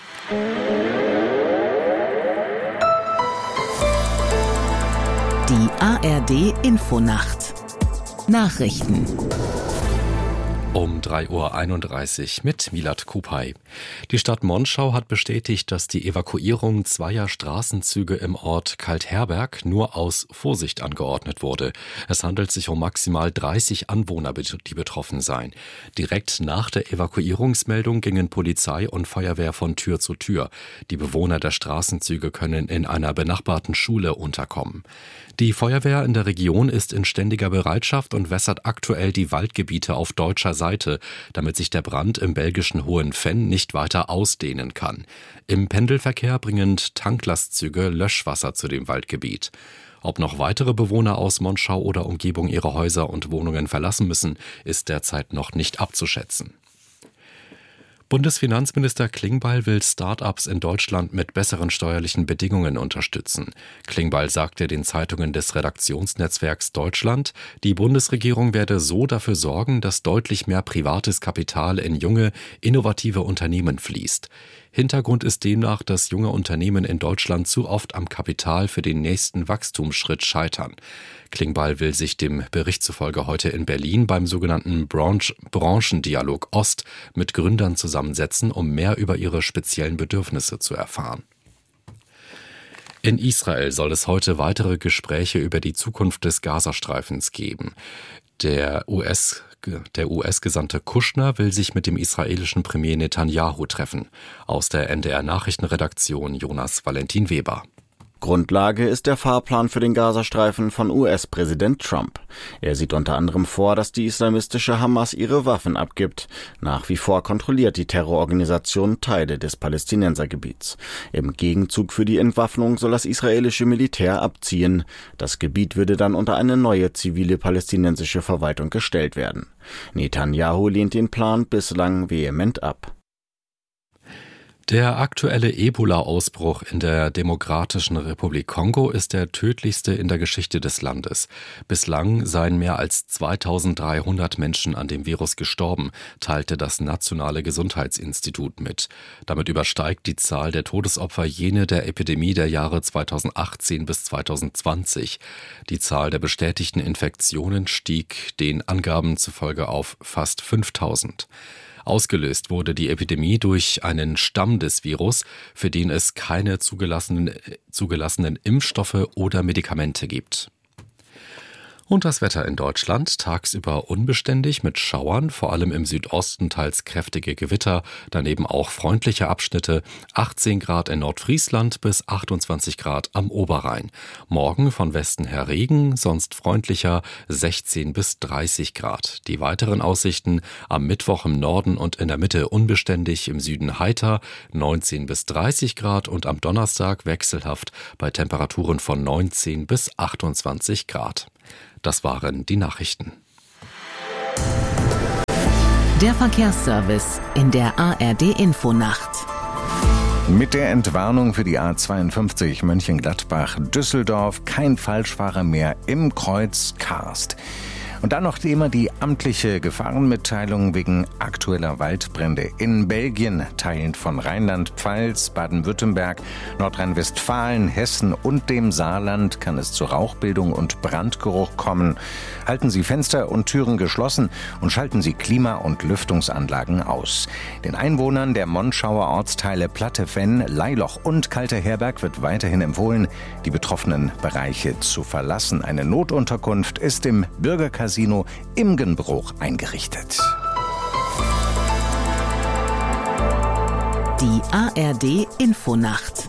Die A R D-Infonacht. Nachrichten. Um drei Uhr einunddreißig mit Milad Kupay. Die Stadt Monschau hat bestätigt, dass die Evakuierung zweier Straßenzüge im Ort Kaltherberg nur aus Vorsicht angeordnet wurde. Es handelt sich um maximal dreißig Anwohner, die betroffen seien. Direkt nach der Evakuierungsmeldung gingen Polizei und Feuerwehr von Tür zu Tür. Die Bewohner der Straßenzüge können in einer benachbarten Schule unterkommen. Die Feuerwehr in der Region ist in ständiger Bereitschaft und wässert aktuell die Waldgebiete auf deutscher Seite, damit sich der Brand im belgischen Hohenfenn nicht weiter ausdehnen kann. Im Pendelverkehr bringen Tanklastzüge Löschwasser zu dem Waldgebiet. Ob noch weitere Bewohner aus Monschau oder Umgebung ihre Häuser und Wohnungen verlassen müssen, ist derzeit noch nicht abzuschätzen. Bundesfinanzminister Klingbeil will Start-ups in Deutschland mit besseren steuerlichen Bedingungen unterstützen. Klingbeil sagte den Zeitungen des Redaktionsnetzwerks Deutschland, die Bundesregierung werde so dafür sorgen, dass deutlich mehr privates Kapital in junge, innovative Unternehmen fließt. Hintergrund ist demnach, dass junge Unternehmen in Deutschland zu oft am Kapital für den nächsten Wachstumsschritt scheitern. Klingbeil will sich dem Bericht zufolge heute in Berlin beim sogenannten Branch- Branchendialog Ost mit Gründern zusammensetzen, um mehr über ihre speziellen Bedürfnisse zu erfahren. In Israel soll es heute weitere Gespräche über die Zukunft des Gazastreifens geben. Der U S Der U S-Gesandte Kushner will sich mit dem israelischen Premier Netanyahu treffen. Aus der N D R-Nachrichtenredaktion Jonas Valentin Weber. Grundlage ist der Fahrplan für den Gazastreifen von U S-Präsident Trump. Er sieht unter anderem vor, dass die islamistische Hamas ihre Waffen abgibt. Nach wie vor kontrolliert die Terrororganisation Teile des Palästinensergebiets. Im Gegenzug für die Entwaffnung soll das israelische Militär abziehen. Das Gebiet würde dann unter eine neue zivile palästinensische Verwaltung gestellt werden. Netanyahu lehnt den Plan bislang vehement ab. Der aktuelle Ebola-Ausbruch in der Demokratischen Republik Kongo ist der tödlichste in der Geschichte des Landes. Bislang seien mehr als zweitausenddreihundert Menschen an dem Virus gestorben, teilte das Nationale Gesundheitsinstitut mit. Damit übersteigt die Zahl der Todesopfer jene der Epidemie der Jahre zweitausendachtzehn bis zweitausendzwanzig. Die Zahl der bestätigten Infektionen stieg den Angaben zufolge auf fast fünftausend. Ausgelöst wurde die Epidemie durch einen Stamm des Virus, für den es keine zugelassenen, zugelassenen Impfstoffe oder Medikamente gibt. Und das Wetter in Deutschland tagsüber unbeständig mit Schauern, vor allem im Südosten teils kräftige Gewitter, daneben auch freundliche Abschnitte, achtzehn Grad in Nordfriesland bis achtundzwanzig Grad am Oberrhein. Morgen von Westen her Regen, sonst freundlicher, sechzehn bis dreißig Grad. Die weiteren Aussichten: am Mittwoch im Norden und in der Mitte unbeständig, im Süden heiter, neunzehn bis dreißig Grad und am Donnerstag wechselhaft bei Temperaturen von neunzehn bis achtundzwanzig Grad. Das waren die Nachrichten. Der Verkehrsservice in der A R D-Infonacht. Mit der Entwarnung für die A zweiundfünfzig Mönchengladbach-Düsseldorf kein Falschfahrer mehr im Kreuz Karst. Und dann noch immer die amtliche Gefahrenmitteilung wegen aktueller Waldbrände in Belgien, Teilen von Rheinland-Pfalz, Baden-Württemberg, Nordrhein-Westfalen, Hessen und dem Saarland kann es zu Rauchbildung und Brandgeruch kommen. Halten Sie Fenster und Türen geschlossen und schalten Sie Klima- und Lüftungsanlagen aus. Den Einwohnern der Monschauer Ortsteile Platte-Venn, Leiloch und Kalte Herberg wird weiterhin empfohlen, die betroffenen Bereiche zu verlassen. Eine Notunterkunft ist im Bürgercasino Imgenbruch eingerichtet. Die A R D-Infonacht.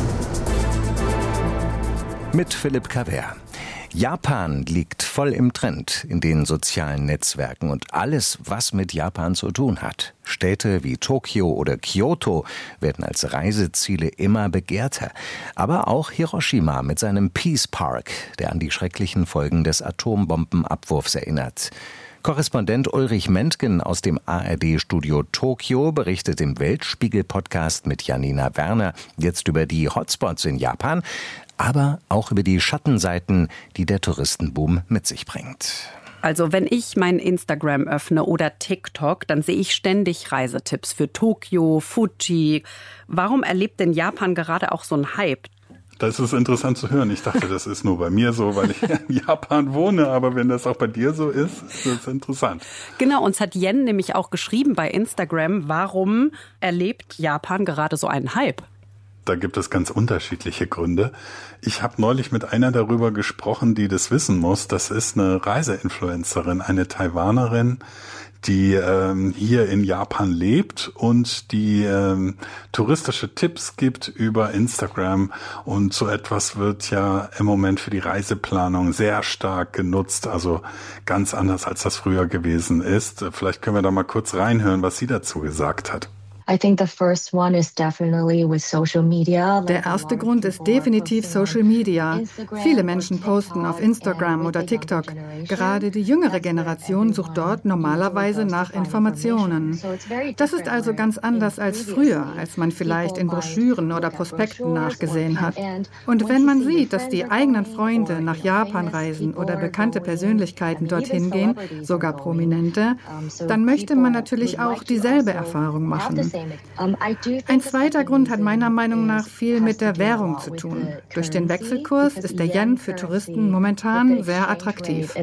Mit Philipp Cavert. Japan liegt voll im Trend in den sozialen Netzwerken und alles, was mit Japan zu tun hat. Städte wie Tokio oder Kyoto werden als Reiseziele immer begehrter. Aber auch Hiroshima mit seinem Peace Park, der an die schrecklichen Folgen des Atombombenabwurfs erinnert. Korrespondent Ulrich Mentgen aus dem A R D-Studio Tokio berichtet im Weltspiegel-Podcast mit Janina Werner jetzt über die Hotspots in Japan, aber auch über die Schattenseiten, die der Touristenboom mit sich bringt. Also wenn ich mein Instagram öffne oder TikTok, dann sehe ich ständig Reisetipps für Tokio, Fuji. Warum erlebt denn Japan gerade auch so einen Hype? Das ist interessant zu hören. Ich dachte, das ist nur bei mir so, weil ich in Japan wohne. Aber wenn das auch bei dir so ist, ist das interessant. Genau, uns hat Yen nämlich auch geschrieben bei Instagram, warum erlebt Japan gerade so einen Hype? Da gibt es ganz unterschiedliche Gründe. Ich habe neulich mit einer darüber gesprochen, die das wissen muss. Das ist eine Reiseinfluencerin, eine Taiwanerin, die ähm, hier in Japan lebt und die ähm, touristische Tipps gibt über Instagram. Und so etwas wird ja im Moment für die Reiseplanung sehr stark genutzt, also ganz anders, als das früher gewesen ist. Vielleicht können wir da mal kurz reinhören, was sie dazu gesagt hat. Der erste Grund ist definitiv Social Media. Viele Menschen posten auf Instagram oder TikTok. Gerade die jüngere Generation sucht dort normalerweise nach Informationen. Das ist also ganz anders als früher, als man vielleicht in Broschüren oder Prospekten nachgesehen hat. Und wenn man sieht, dass die eigenen Freunde nach Japan reisen oder bekannte Persönlichkeiten dorthin gehen, sogar Prominente, dann möchte man natürlich auch dieselbe Erfahrung machen. Ein zweiter Grund hat meiner Meinung nach viel mit der Währung zu tun. Durch den Wechselkurs ist der Yen für Touristen momentan sehr attraktiv.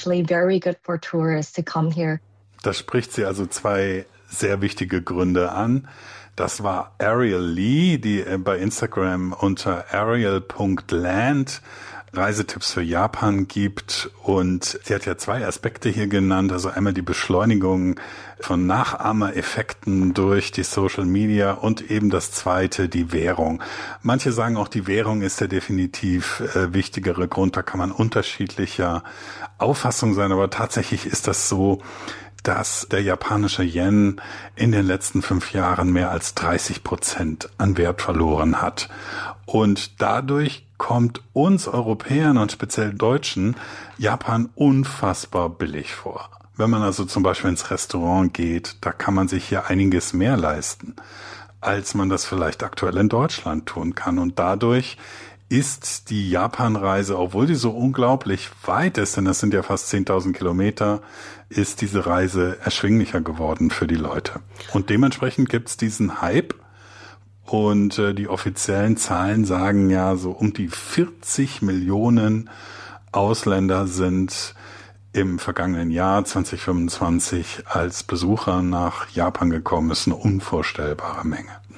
Da spricht sie also zwei sehr wichtige Gründe an. Das war Ariel Lee, die bei Instagram unter ariel punkt land Reisetipps für Japan gibt, und sie hat ja zwei Aspekte hier genannt, also einmal die Beschleunigung von Nachahmereffekten durch die Social Media und eben das zweite, die Währung. Manche sagen auch, die Währung ist der definitiv äh, wichtigere Grund, da kann man unterschiedlicher Auffassung sein, aber tatsächlich ist das so, dass der japanische Yen in den letzten fünf Jahren mehr als dreißig Prozent an Wert verloren hat. Und dadurch kommt uns Europäern und speziell Deutschen Japan unfassbar billig vor. Wenn man also zum Beispiel ins Restaurant geht, da kann man sich hier einiges mehr leisten, als man das vielleicht aktuell in Deutschland tun kann. Und dadurch ist die Japanreise, obwohl die so unglaublich weit ist, denn das sind ja fast zehntausend Kilometer, ist diese Reise erschwinglicher geworden für die Leute. Und dementsprechend gibt es diesen Hype. Und äh, die offiziellen Zahlen sagen ja, so um die vierzig Millionen Ausländer sind im vergangenen Jahr zwanzig fünfundzwanzig als Besucher nach Japan gekommen. Das ist eine unvorstellbare Menge.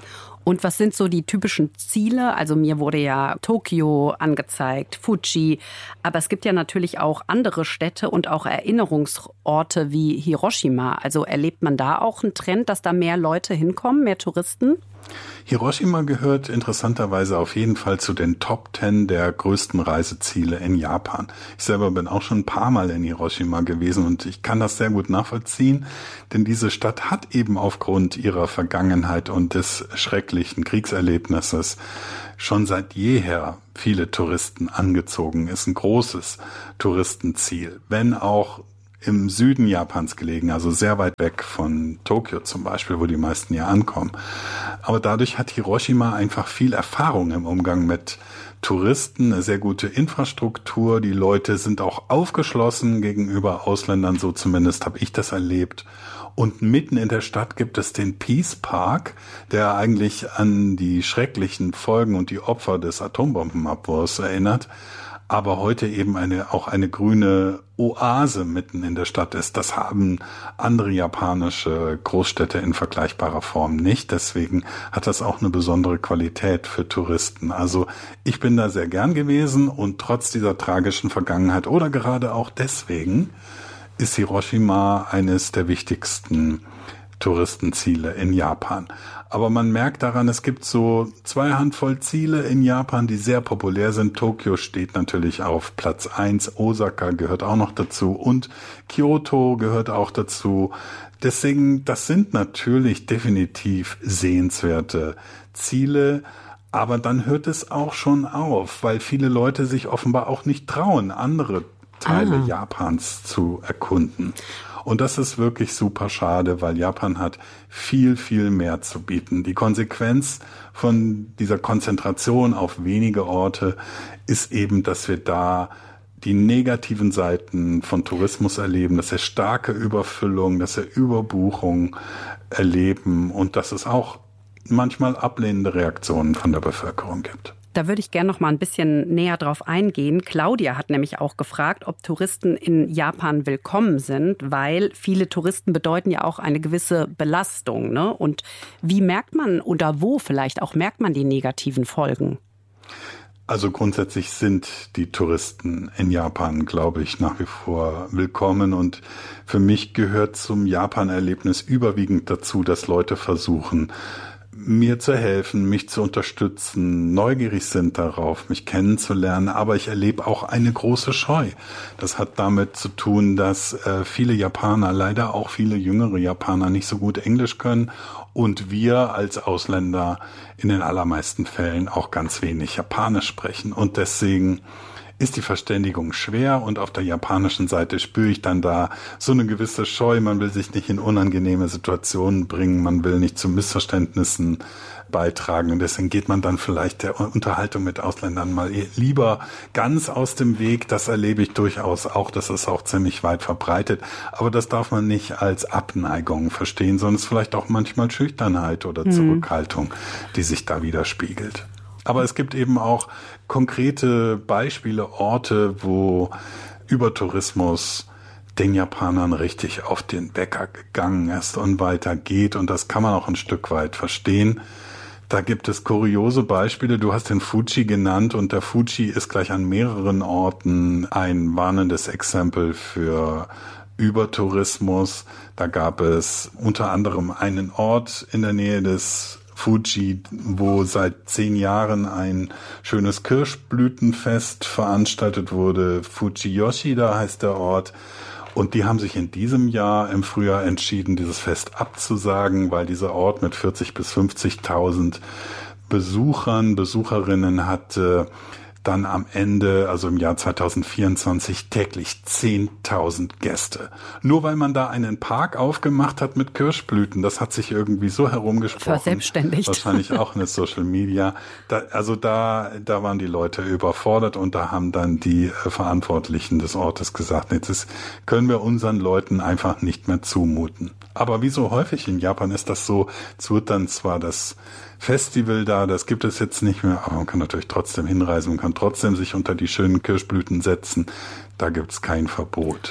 Und was sind so die typischen Ziele? Also mir wurde ja Tokio angezeigt, Fuji, aber es gibt ja natürlich auch andere Städte und auch Erinnerungsorte wie Hiroshima. Also erlebt man da auch einen Trend, dass da mehr Leute hinkommen, mehr Touristen? Hiroshima gehört interessanterweise auf jeden Fall zu den Top Ten der größten Reiseziele in Japan. Ich selber bin auch schon ein paar Mal in Hiroshima gewesen und ich kann das sehr gut nachvollziehen, denn diese Stadt hat eben aufgrund ihrer Vergangenheit und des schrecklichen Kriegserlebnisses schon seit jeher viele Touristen angezogen, ist ein großes Touristenziel, wenn auch im Süden Japans gelegen, also sehr weit weg von Tokio zum Beispiel, wo die meisten ja ankommen. Aber dadurch hat Hiroshima einfach viel Erfahrung im Umgang mit Touristen, eine sehr gute Infrastruktur. Die Leute sind auch aufgeschlossen gegenüber Ausländern, so zumindest habe ich das erlebt. Und mitten in der Stadt gibt es den Peace Park, der eigentlich an die schrecklichen Folgen und die Opfer des Atombombenabwurfs erinnert, aber heute eben eine auch eine grüne Oase mitten in der Stadt ist. Das haben andere japanische Großstädte in vergleichbarer Form nicht. Deswegen hat das auch eine besondere Qualität für Touristen. Also ich bin da sehr gern gewesen und trotz dieser tragischen Vergangenheit oder gerade auch deswegen ist Hiroshima eines der wichtigsten Touristenziele in Japan. Aber man merkt daran, es gibt so zwei Handvoll Ziele in Japan, die sehr populär sind. Tokio steht natürlich auf Platz eins, Osaka gehört auch noch dazu und Kyoto gehört auch dazu. Deswegen, das sind natürlich definitiv sehenswerte Ziele. Aber dann hört es auch schon auf, weil viele Leute sich offenbar auch nicht trauen, andere Teile ah. Japans zu erkunden. Und das ist wirklich super schade, weil Japan hat viel, viel mehr zu bieten. Die Konsequenz von dieser Konzentration auf wenige Orte ist eben, dass wir da die negativen Seiten von Tourismus erleben, dass wir starke Überfüllung, dass wir Überbuchung erleben und dass es auch manchmal ablehnende Reaktionen von der Bevölkerung gibt. Da würde ich gerne noch mal ein bisschen näher drauf eingehen. Claudia hat nämlich auch gefragt, ob Touristen in Japan willkommen sind, weil viele Touristen bedeuten ja auch eine gewisse Belastung, ne? Und wie merkt man oder wo vielleicht auch merkt man die negativen Folgen? Also grundsätzlich sind die Touristen in Japan, glaube ich, nach wie vor willkommen. Und für mich gehört zum Japan-Erlebnis überwiegend dazu, dass Leute versuchen, mir zu helfen, mich zu unterstützen, neugierig sind darauf, mich kennenzulernen, aber ich erlebe auch eine große Scheu. Das hat damit zu tun, dass äh, viele Japaner, leider auch viele jüngere Japaner nicht so gut Englisch können und wir als Ausländer in den allermeisten Fällen auch ganz wenig Japanisch sprechen und deswegen ist die Verständigung schwer und auf der japanischen Seite spüre ich dann da so eine gewisse Scheu. Man will sich nicht in unangenehme Situationen bringen, man will nicht zu Missverständnissen beitragen und deswegen geht man dann vielleicht der Unterhaltung mit Ausländern mal lieber ganz aus dem Weg. Das erlebe ich durchaus auch, das ist auch ziemlich weit verbreitet, aber das darf man nicht als Abneigung verstehen, sondern es ist vielleicht auch manchmal Schüchternheit oder Zurückhaltung, die sich da widerspiegelt. Aber es gibt eben auch konkrete Beispiele, Orte, wo Übertourismus den Japanern richtig auf den Wecker gegangen ist und weitergeht. Und das kann man auch ein Stück weit verstehen. Da gibt es kuriose Beispiele. Du hast den Fuji genannt und der Fuji ist gleich an mehreren Orten ein warnendes Exempel für Übertourismus. Da gab es unter anderem einen Ort in der Nähe des Fuji, wo seit zehn Jahren ein schönes Kirschblütenfest veranstaltet wurde. Fuji Yoshida heißt der Ort. Und die haben sich in diesem Jahr im Frühjahr entschieden, dieses Fest abzusagen, weil dieser Ort mit vierzig bis fünfzigtausend Besuchern, Besucherinnen hatte, dann am Ende, also im Jahr zweitausendvierundzwanzig, täglich zehntausend Gäste. Nur weil man da einen Park aufgemacht hat mit Kirschblüten, das hat sich irgendwie so herumgesprochen. Verselbstständigt. Wahrscheinlich auch in der Social Media. Da, also da, da waren die Leute überfordert und da haben dann die Verantwortlichen des Ortes gesagt, jetzt ist, können wir unseren Leuten einfach nicht mehr zumuten. Aber wie so häufig in Japan ist das so, es wird dann zwar das Festival da, das gibt es jetzt nicht mehr, aber man kann natürlich trotzdem hinreisen, man kann trotzdem sich unter die schönen Kirschblüten setzen, da gibt es kein Verbot.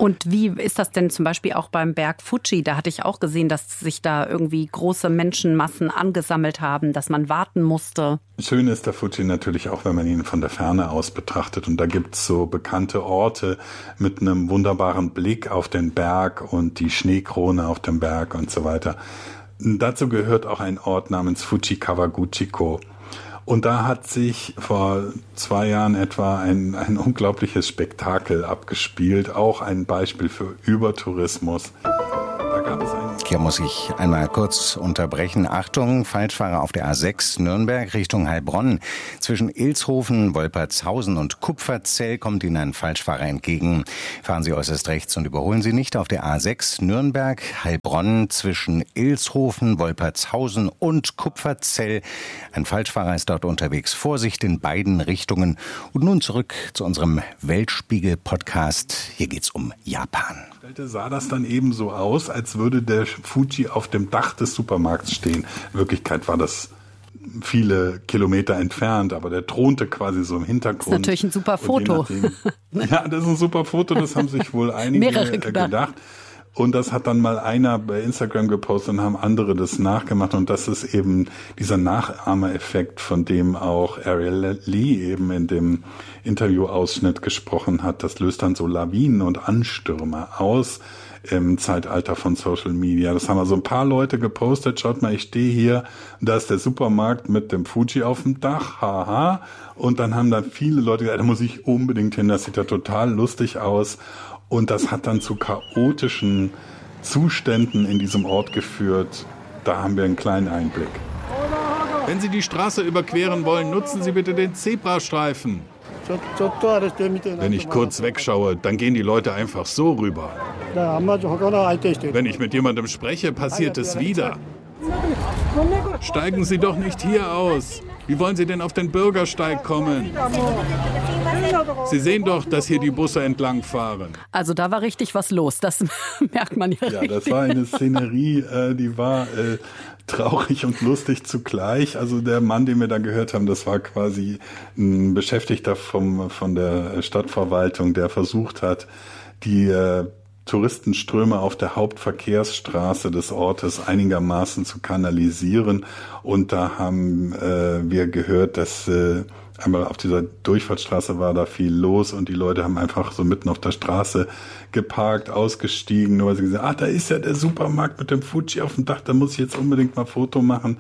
Und wie ist das denn zum Beispiel auch beim Berg Fuji? Da hatte ich auch gesehen, dass sich da irgendwie große Menschenmassen angesammelt haben, dass man warten musste. Schön ist der Fuji natürlich auch, wenn man ihn von der Ferne aus betrachtet. Und da gibt's so bekannte Orte mit einem wunderbaren Blick auf den Berg und die Schneekrone auf dem Berg und so weiter. Dazu gehört auch ein Ort namens Fuji Kawaguchiko. Und da hat sich vor zwei Jahren etwa ein, ein unglaubliches Spektakel abgespielt, auch ein Beispiel für Übertourismus. Da gab es einen Hier muss ich einmal kurz unterbrechen. Achtung, Falschfahrer auf der A sechs Nürnberg Richtung Heilbronn. Zwischen Ilshofen, Wolpertshausen und Kupferzell kommt Ihnen ein Falschfahrer entgegen. Fahren Sie äußerst rechts und überholen Sie nicht auf der A sechs Nürnberg, Heilbronn zwischen Ilshofen, Wolpertshausen und Kupferzell. Ein Falschfahrer ist dort unterwegs. Vorsicht in beiden Richtungen. Und nun zurück zu unserem Weltspiegel-Podcast. Hier geht's um Japan. Sah das dann eben so aus, als würde der Fuji auf dem Dach des Supermarkts stehen. In Wirklichkeit war das viele Kilometer entfernt, aber der thronte quasi so im Hintergrund. Das ist natürlich ein super Foto. Nachdem, ja, das ist ein super Foto, das haben sich wohl einige Mehrere gedacht. gedacht. Und das hat dann mal einer bei Instagram gepostet und haben andere das nachgemacht. Und das ist eben dieser Nachahmereffekt, von dem auch Ariel Lee eben in dem Interviewausschnitt gesprochen hat. Das löst dann so Lawinen und Anstürme aus im Zeitalter von Social Media. Das haben also ein paar Leute gepostet. Schaut mal, ich stehe hier, da ist der Supermarkt mit dem Fuji auf dem Dach, haha. Und dann haben da viele Leute gesagt, da muss ich unbedingt hin, das sieht ja total lustig aus. Und das hat dann zu chaotischen Zuständen in diesem Ort geführt. Da haben wir einen kleinen Einblick. Wenn Sie die Straße überqueren wollen, nutzen Sie bitte den Zebrastreifen. Wenn ich kurz wegschaue, dann gehen die Leute einfach so rüber. Wenn ich mit jemandem spreche, passiert es wieder. Steigen Sie doch nicht hier aus. Wie wollen Sie denn auf den Bürgersteig kommen? Sie sehen doch, dass hier die Busse entlang fahren. Also da war richtig was los, das merkt man ja, ja richtig. Ja, das war eine Szenerie, äh, die war äh, traurig und lustig zugleich. Also der Mann, den wir da gehört haben, das war quasi ein Beschäftigter vom, von der Stadtverwaltung, der versucht hat, die äh, Touristenströme auf der Hauptverkehrsstraße des Ortes einigermaßen zu kanalisieren. Und da haben äh, wir gehört, dass äh, einmal auf dieser Durchfahrtsstraße war da viel los und die Leute haben einfach so mitten auf der Straße geparkt, ausgestiegen, nur weil sie gesagt haben, ah, da ist ja der Supermarkt mit dem Fuji auf dem Dach, da muss ich jetzt unbedingt mal ein Foto machen.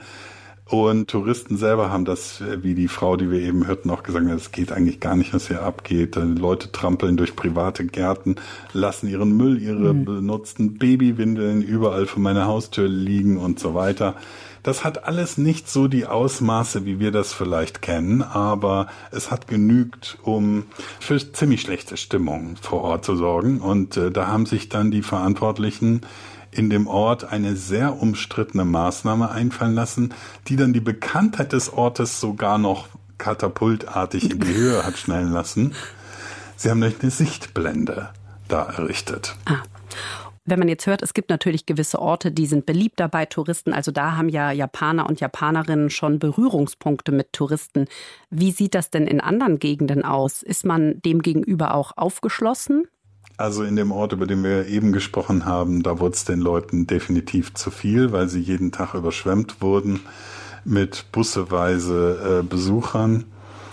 Und Touristen selber haben das, wie die Frau, die wir eben hörten, auch gesagt, es geht eigentlich gar nicht, was hier abgeht. Leute trampeln durch private Gärten, lassen ihren Müll, ihre mhm. benutzten Babywindeln überall vor meiner Haustür liegen und so weiter. Das hat alles nicht so die Ausmaße, wie wir das vielleicht kennen, aber es hat genügt, um für ziemlich schlechte Stimmung vor Ort zu sorgen. Und äh, da haben sich dann die Verantwortlichen in dem Ort eine sehr umstrittene Maßnahme einfallen lassen, die dann die Bekanntheit des Ortes sogar noch katapultartig in die Höhe hat schnellen lassen. Sie haben nämlich eine Sichtblende da errichtet. Ah. Wenn man jetzt hört, es gibt natürlich gewisse Orte, die sind beliebter bei Touristen. Also da haben ja Japaner und Japanerinnen schon Berührungspunkte mit Touristen. Wie sieht das denn in anderen Gegenden aus? Ist man dem gegenüber auch aufgeschlossen? Also in dem Ort, über den wir eben gesprochen haben, da wurde es den Leuten definitiv zu viel, weil sie jeden Tag überschwemmt wurden mit busseweise äh, Besuchern.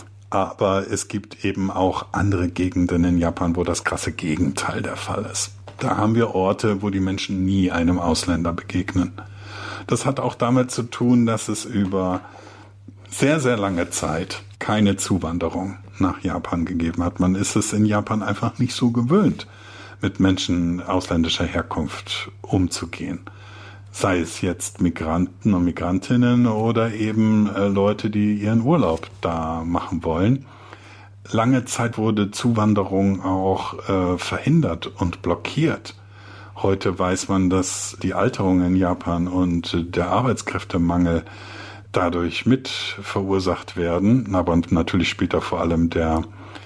Aber es gibt eben auch andere Gegenden in Japan, wo das krasse Gegenteil der Fall ist. Da haben wir Orte, wo die Menschen nie einem Ausländer begegnen. Das hat auch damit zu tun, dass es über sehr, sehr lange Zeit keine Zuwanderung nach Japan gegeben hat. Man ist es in Japan einfach nicht so gewöhnt, mit Menschen ausländischer Herkunft umzugehen. Sei es jetzt Migranten und Migrantinnen oder eben äh, Leute, die ihren Urlaub da machen wollen. Lange Zeit wurde Zuwanderung auch äh, verhindert und blockiert. Heute weiß man, dass die Alterung in Japan und der Arbeitskräftemangel dadurch mit verursacht werden. Aber natürlich spielt da vor allem der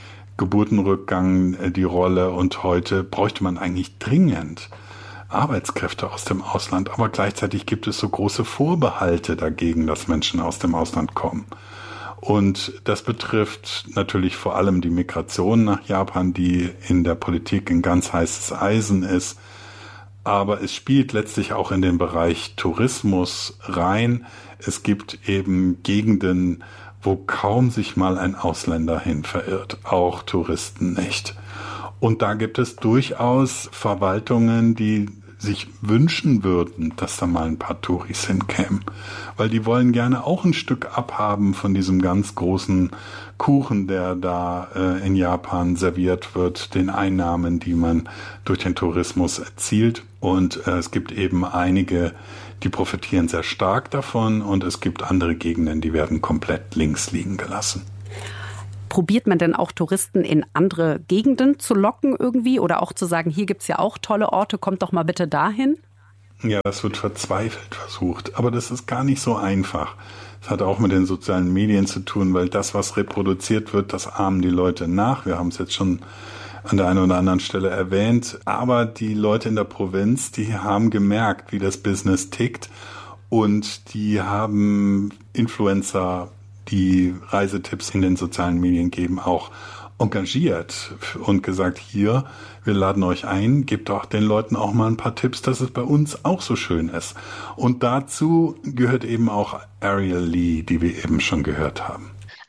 Geburtenrückgang die Rolle. Und heute bräuchte man eigentlich dringend Arbeitskräfte aus dem Ausland. Aber gleichzeitig gibt es so große Vorbehalte dagegen, dass Menschen aus dem Ausland kommen. Und das betrifft natürlich vor allem die Migration nach Japan, die in der Politik ein ganz heißes Eisen ist. Aber es spielt letztlich auch in den Bereich Tourismus rein. Es gibt eben Gegenden, wo kaum sich mal ein Ausländer hin verirrt, auch Touristen nicht. Und da gibt es durchaus Verwaltungen, die sich wünschen würden, dass da mal ein paar Touris hinkämen. Weil die wollen gerne auch ein Stück abhaben von diesem ganz großen Kuchen, der da äh, in Japan serviert wird, den Einnahmen, die man durch den Tourismus erzielt. Und äh, es gibt eben einige, die profitieren sehr stark davon, und es gibt andere Gegenden, die werden komplett links liegen gelassen. Probiert man denn auch Touristen in andere Gegenden zu locken irgendwie oder auch zu sagen, hier gibt's ja auch tolle Orte, kommt doch mal bitte dahin? Ja, das wird verzweifelt versucht, aber das ist gar nicht so einfach. Das hat auch mit den sozialen Medien zu tun, weil das, was reproduziert wird, das ahmen die Leute nach. Wir haben es jetzt schon an der einen oder anderen Stelle erwähnt, aber die Leute in der Provinz, die haben gemerkt, wie das Business tickt, und die haben Influencer, die Reisetipps in den sozialen Medien geben, auch engagiert und gesagt, hier, wir laden euch ein, gebt auch den Leuten auch mal ein paar Tipps, dass es bei uns auch so schön ist. Und dazu gehört eben auch Ariel Lee, die wir eben schon gehört haben.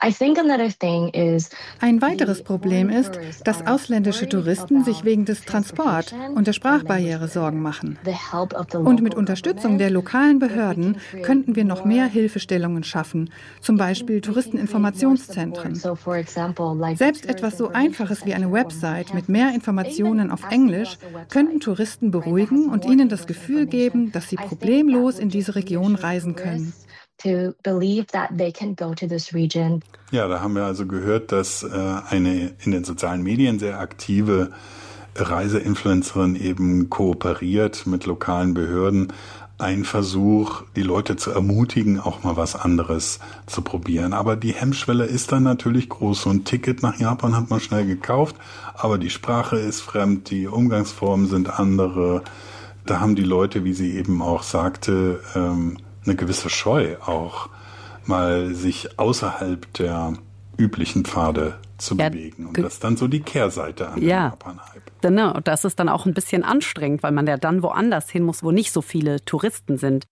Ein weiteres Problem ist, dass ausländische Touristen sich wegen des Transport und der Sprachbarriere Sorgen machen. Und mit Unterstützung der lokalen Behörden könnten wir noch mehr Hilfestellungen schaffen, zum Beispiel Touristeninformationszentren. Selbst etwas so Einfaches wie eine Website mit mehr Informationen auf Englisch könnten Touristen beruhigen und ihnen das Gefühl geben, dass sie problemlos in diese Region reisen können. To believe that they can go to this region. Ja, da haben wir also gehört, dass äh, eine in den sozialen Medien sehr aktive Reiseinfluencerin eben kooperiert mit lokalen Behörden. Ein Versuch, die Leute zu ermutigen, auch mal was anderes zu probieren. Aber die Hemmschwelle ist dann natürlich groß. So ein Ticket nach Japan hat man schnell gekauft, aber die Sprache ist fremd, die Umgangsformen sind andere. Da haben die Leute, wie sie eben auch sagte, ähm, eine gewisse Scheu auch, mal sich außerhalb der üblichen Pfade zu ja, bewegen. Und das ist dann so die Kehrseite an ja, dem Japan-Hype. Genau, das ist dann auch ein bisschen anstrengend, weil man ja dann woanders hin muss, wo nicht so viele Touristen sind.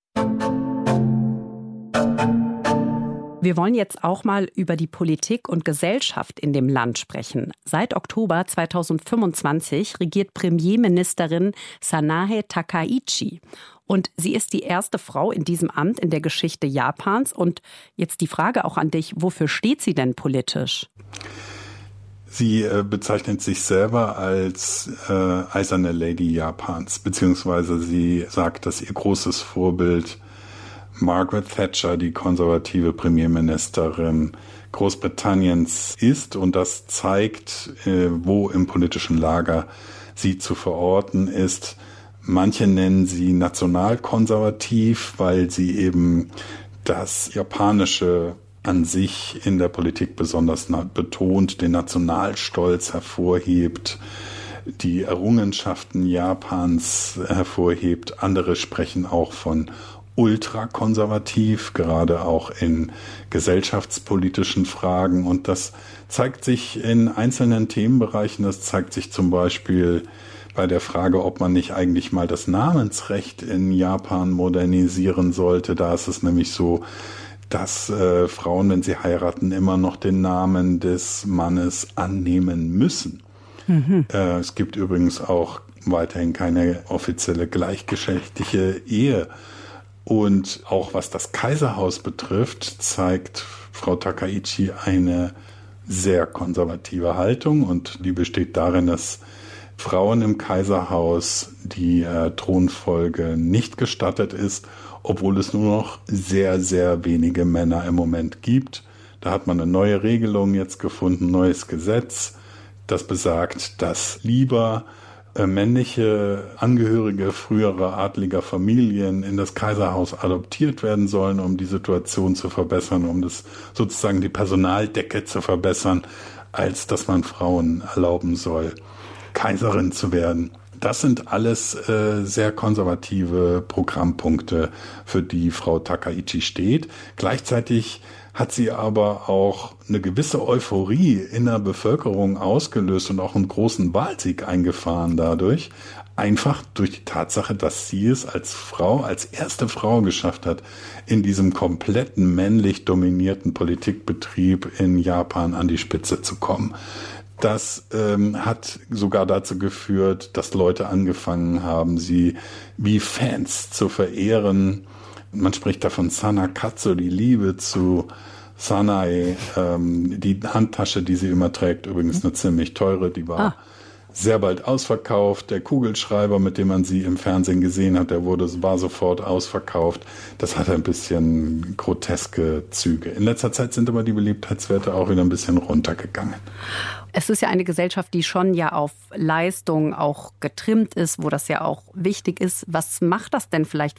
Wir wollen jetzt auch mal über die Politik und Gesellschaft in dem Land sprechen. Seit Oktober zweitausendfünfundzwanzig regiert Premierministerin Sanae Takaichi. Und sie ist die erste Frau in diesem Amt in der Geschichte Japans. Und jetzt die Frage auch an dich, wofür steht sie denn politisch? Sie äh, bezeichnet sich selber als äh, eiserne Lady Japans, beziehungsweise sie sagt, dass ihr großes Vorbild Margaret Thatcher, die konservative Premierministerin Großbritanniens, ist. Und das zeigt, äh, wo im politischen Lager sie zu verorten ist. Manche nennen sie nationalkonservativ, weil sie eben das Japanische an sich in der Politik besonders betont, den Nationalstolz hervorhebt, die Errungenschaften Japans hervorhebt. Andere sprechen auch von ultrakonservativ, gerade auch in gesellschaftspolitischen Fragen. Und das zeigt sich in einzelnen Themenbereichen. Das zeigt sich zum Beispiel bei der Frage, ob man nicht eigentlich mal das Namensrecht in Japan modernisieren sollte. Da ist es nämlich so, dass äh, Frauen, wenn sie heiraten, immer noch den Namen des Mannes annehmen müssen. Mhm. Äh, es gibt übrigens auch weiterhin keine offizielle gleichgeschlechtliche Ehe. Und auch was das Kaiserhaus betrifft, zeigt Frau Takaichi eine sehr konservative Haltung. Und die besteht darin, dass Frauen im Kaiserhaus die äh, Thronfolge nicht gestattet ist, obwohl es nur noch sehr, sehr wenige Männer im Moment gibt. Da hat man eine neue Regelung jetzt gefunden, neues Gesetz, das besagt, dass lieber äh, männliche Angehörige früherer adliger Familien in das Kaiserhaus adoptiert werden sollen, um die Situation zu verbessern, um das sozusagen die Personaldecke zu verbessern, als dass man Frauen erlauben soll, Kaiserin zu werden. Das sind alles äh, sehr konservative Programmpunkte, für die Frau Takaichi steht. Gleichzeitig hat sie aber auch eine gewisse Euphorie in der Bevölkerung ausgelöst und auch einen großen Wahlsieg eingefahren dadurch. Einfach durch die Tatsache, dass sie es als Frau, als erste Frau geschafft hat, in diesem kompletten männlich dominierten Politikbetrieb in Japan an die Spitze zu kommen. Das ähm, hat sogar dazu geführt, dass Leute angefangen haben, sie wie Fans zu verehren. Man spricht da von Sanakatsu, die Liebe zu Sanae, ähm, die Handtasche, die sie immer trägt, übrigens eine ziemlich teure, die war ah. sehr bald ausverkauft. Der Kugelschreiber, mit dem man sie im Fernsehen gesehen hat, der wurde, war sofort ausverkauft. Das hatte ein bisschen groteske Züge. In letzter Zeit sind aber die Beliebtheitswerte auch wieder ein bisschen runtergegangen. Es ist ja eine Gesellschaft, die schon ja auf Leistung auch getrimmt ist, wo das ja auch wichtig ist. Was macht das denn vielleicht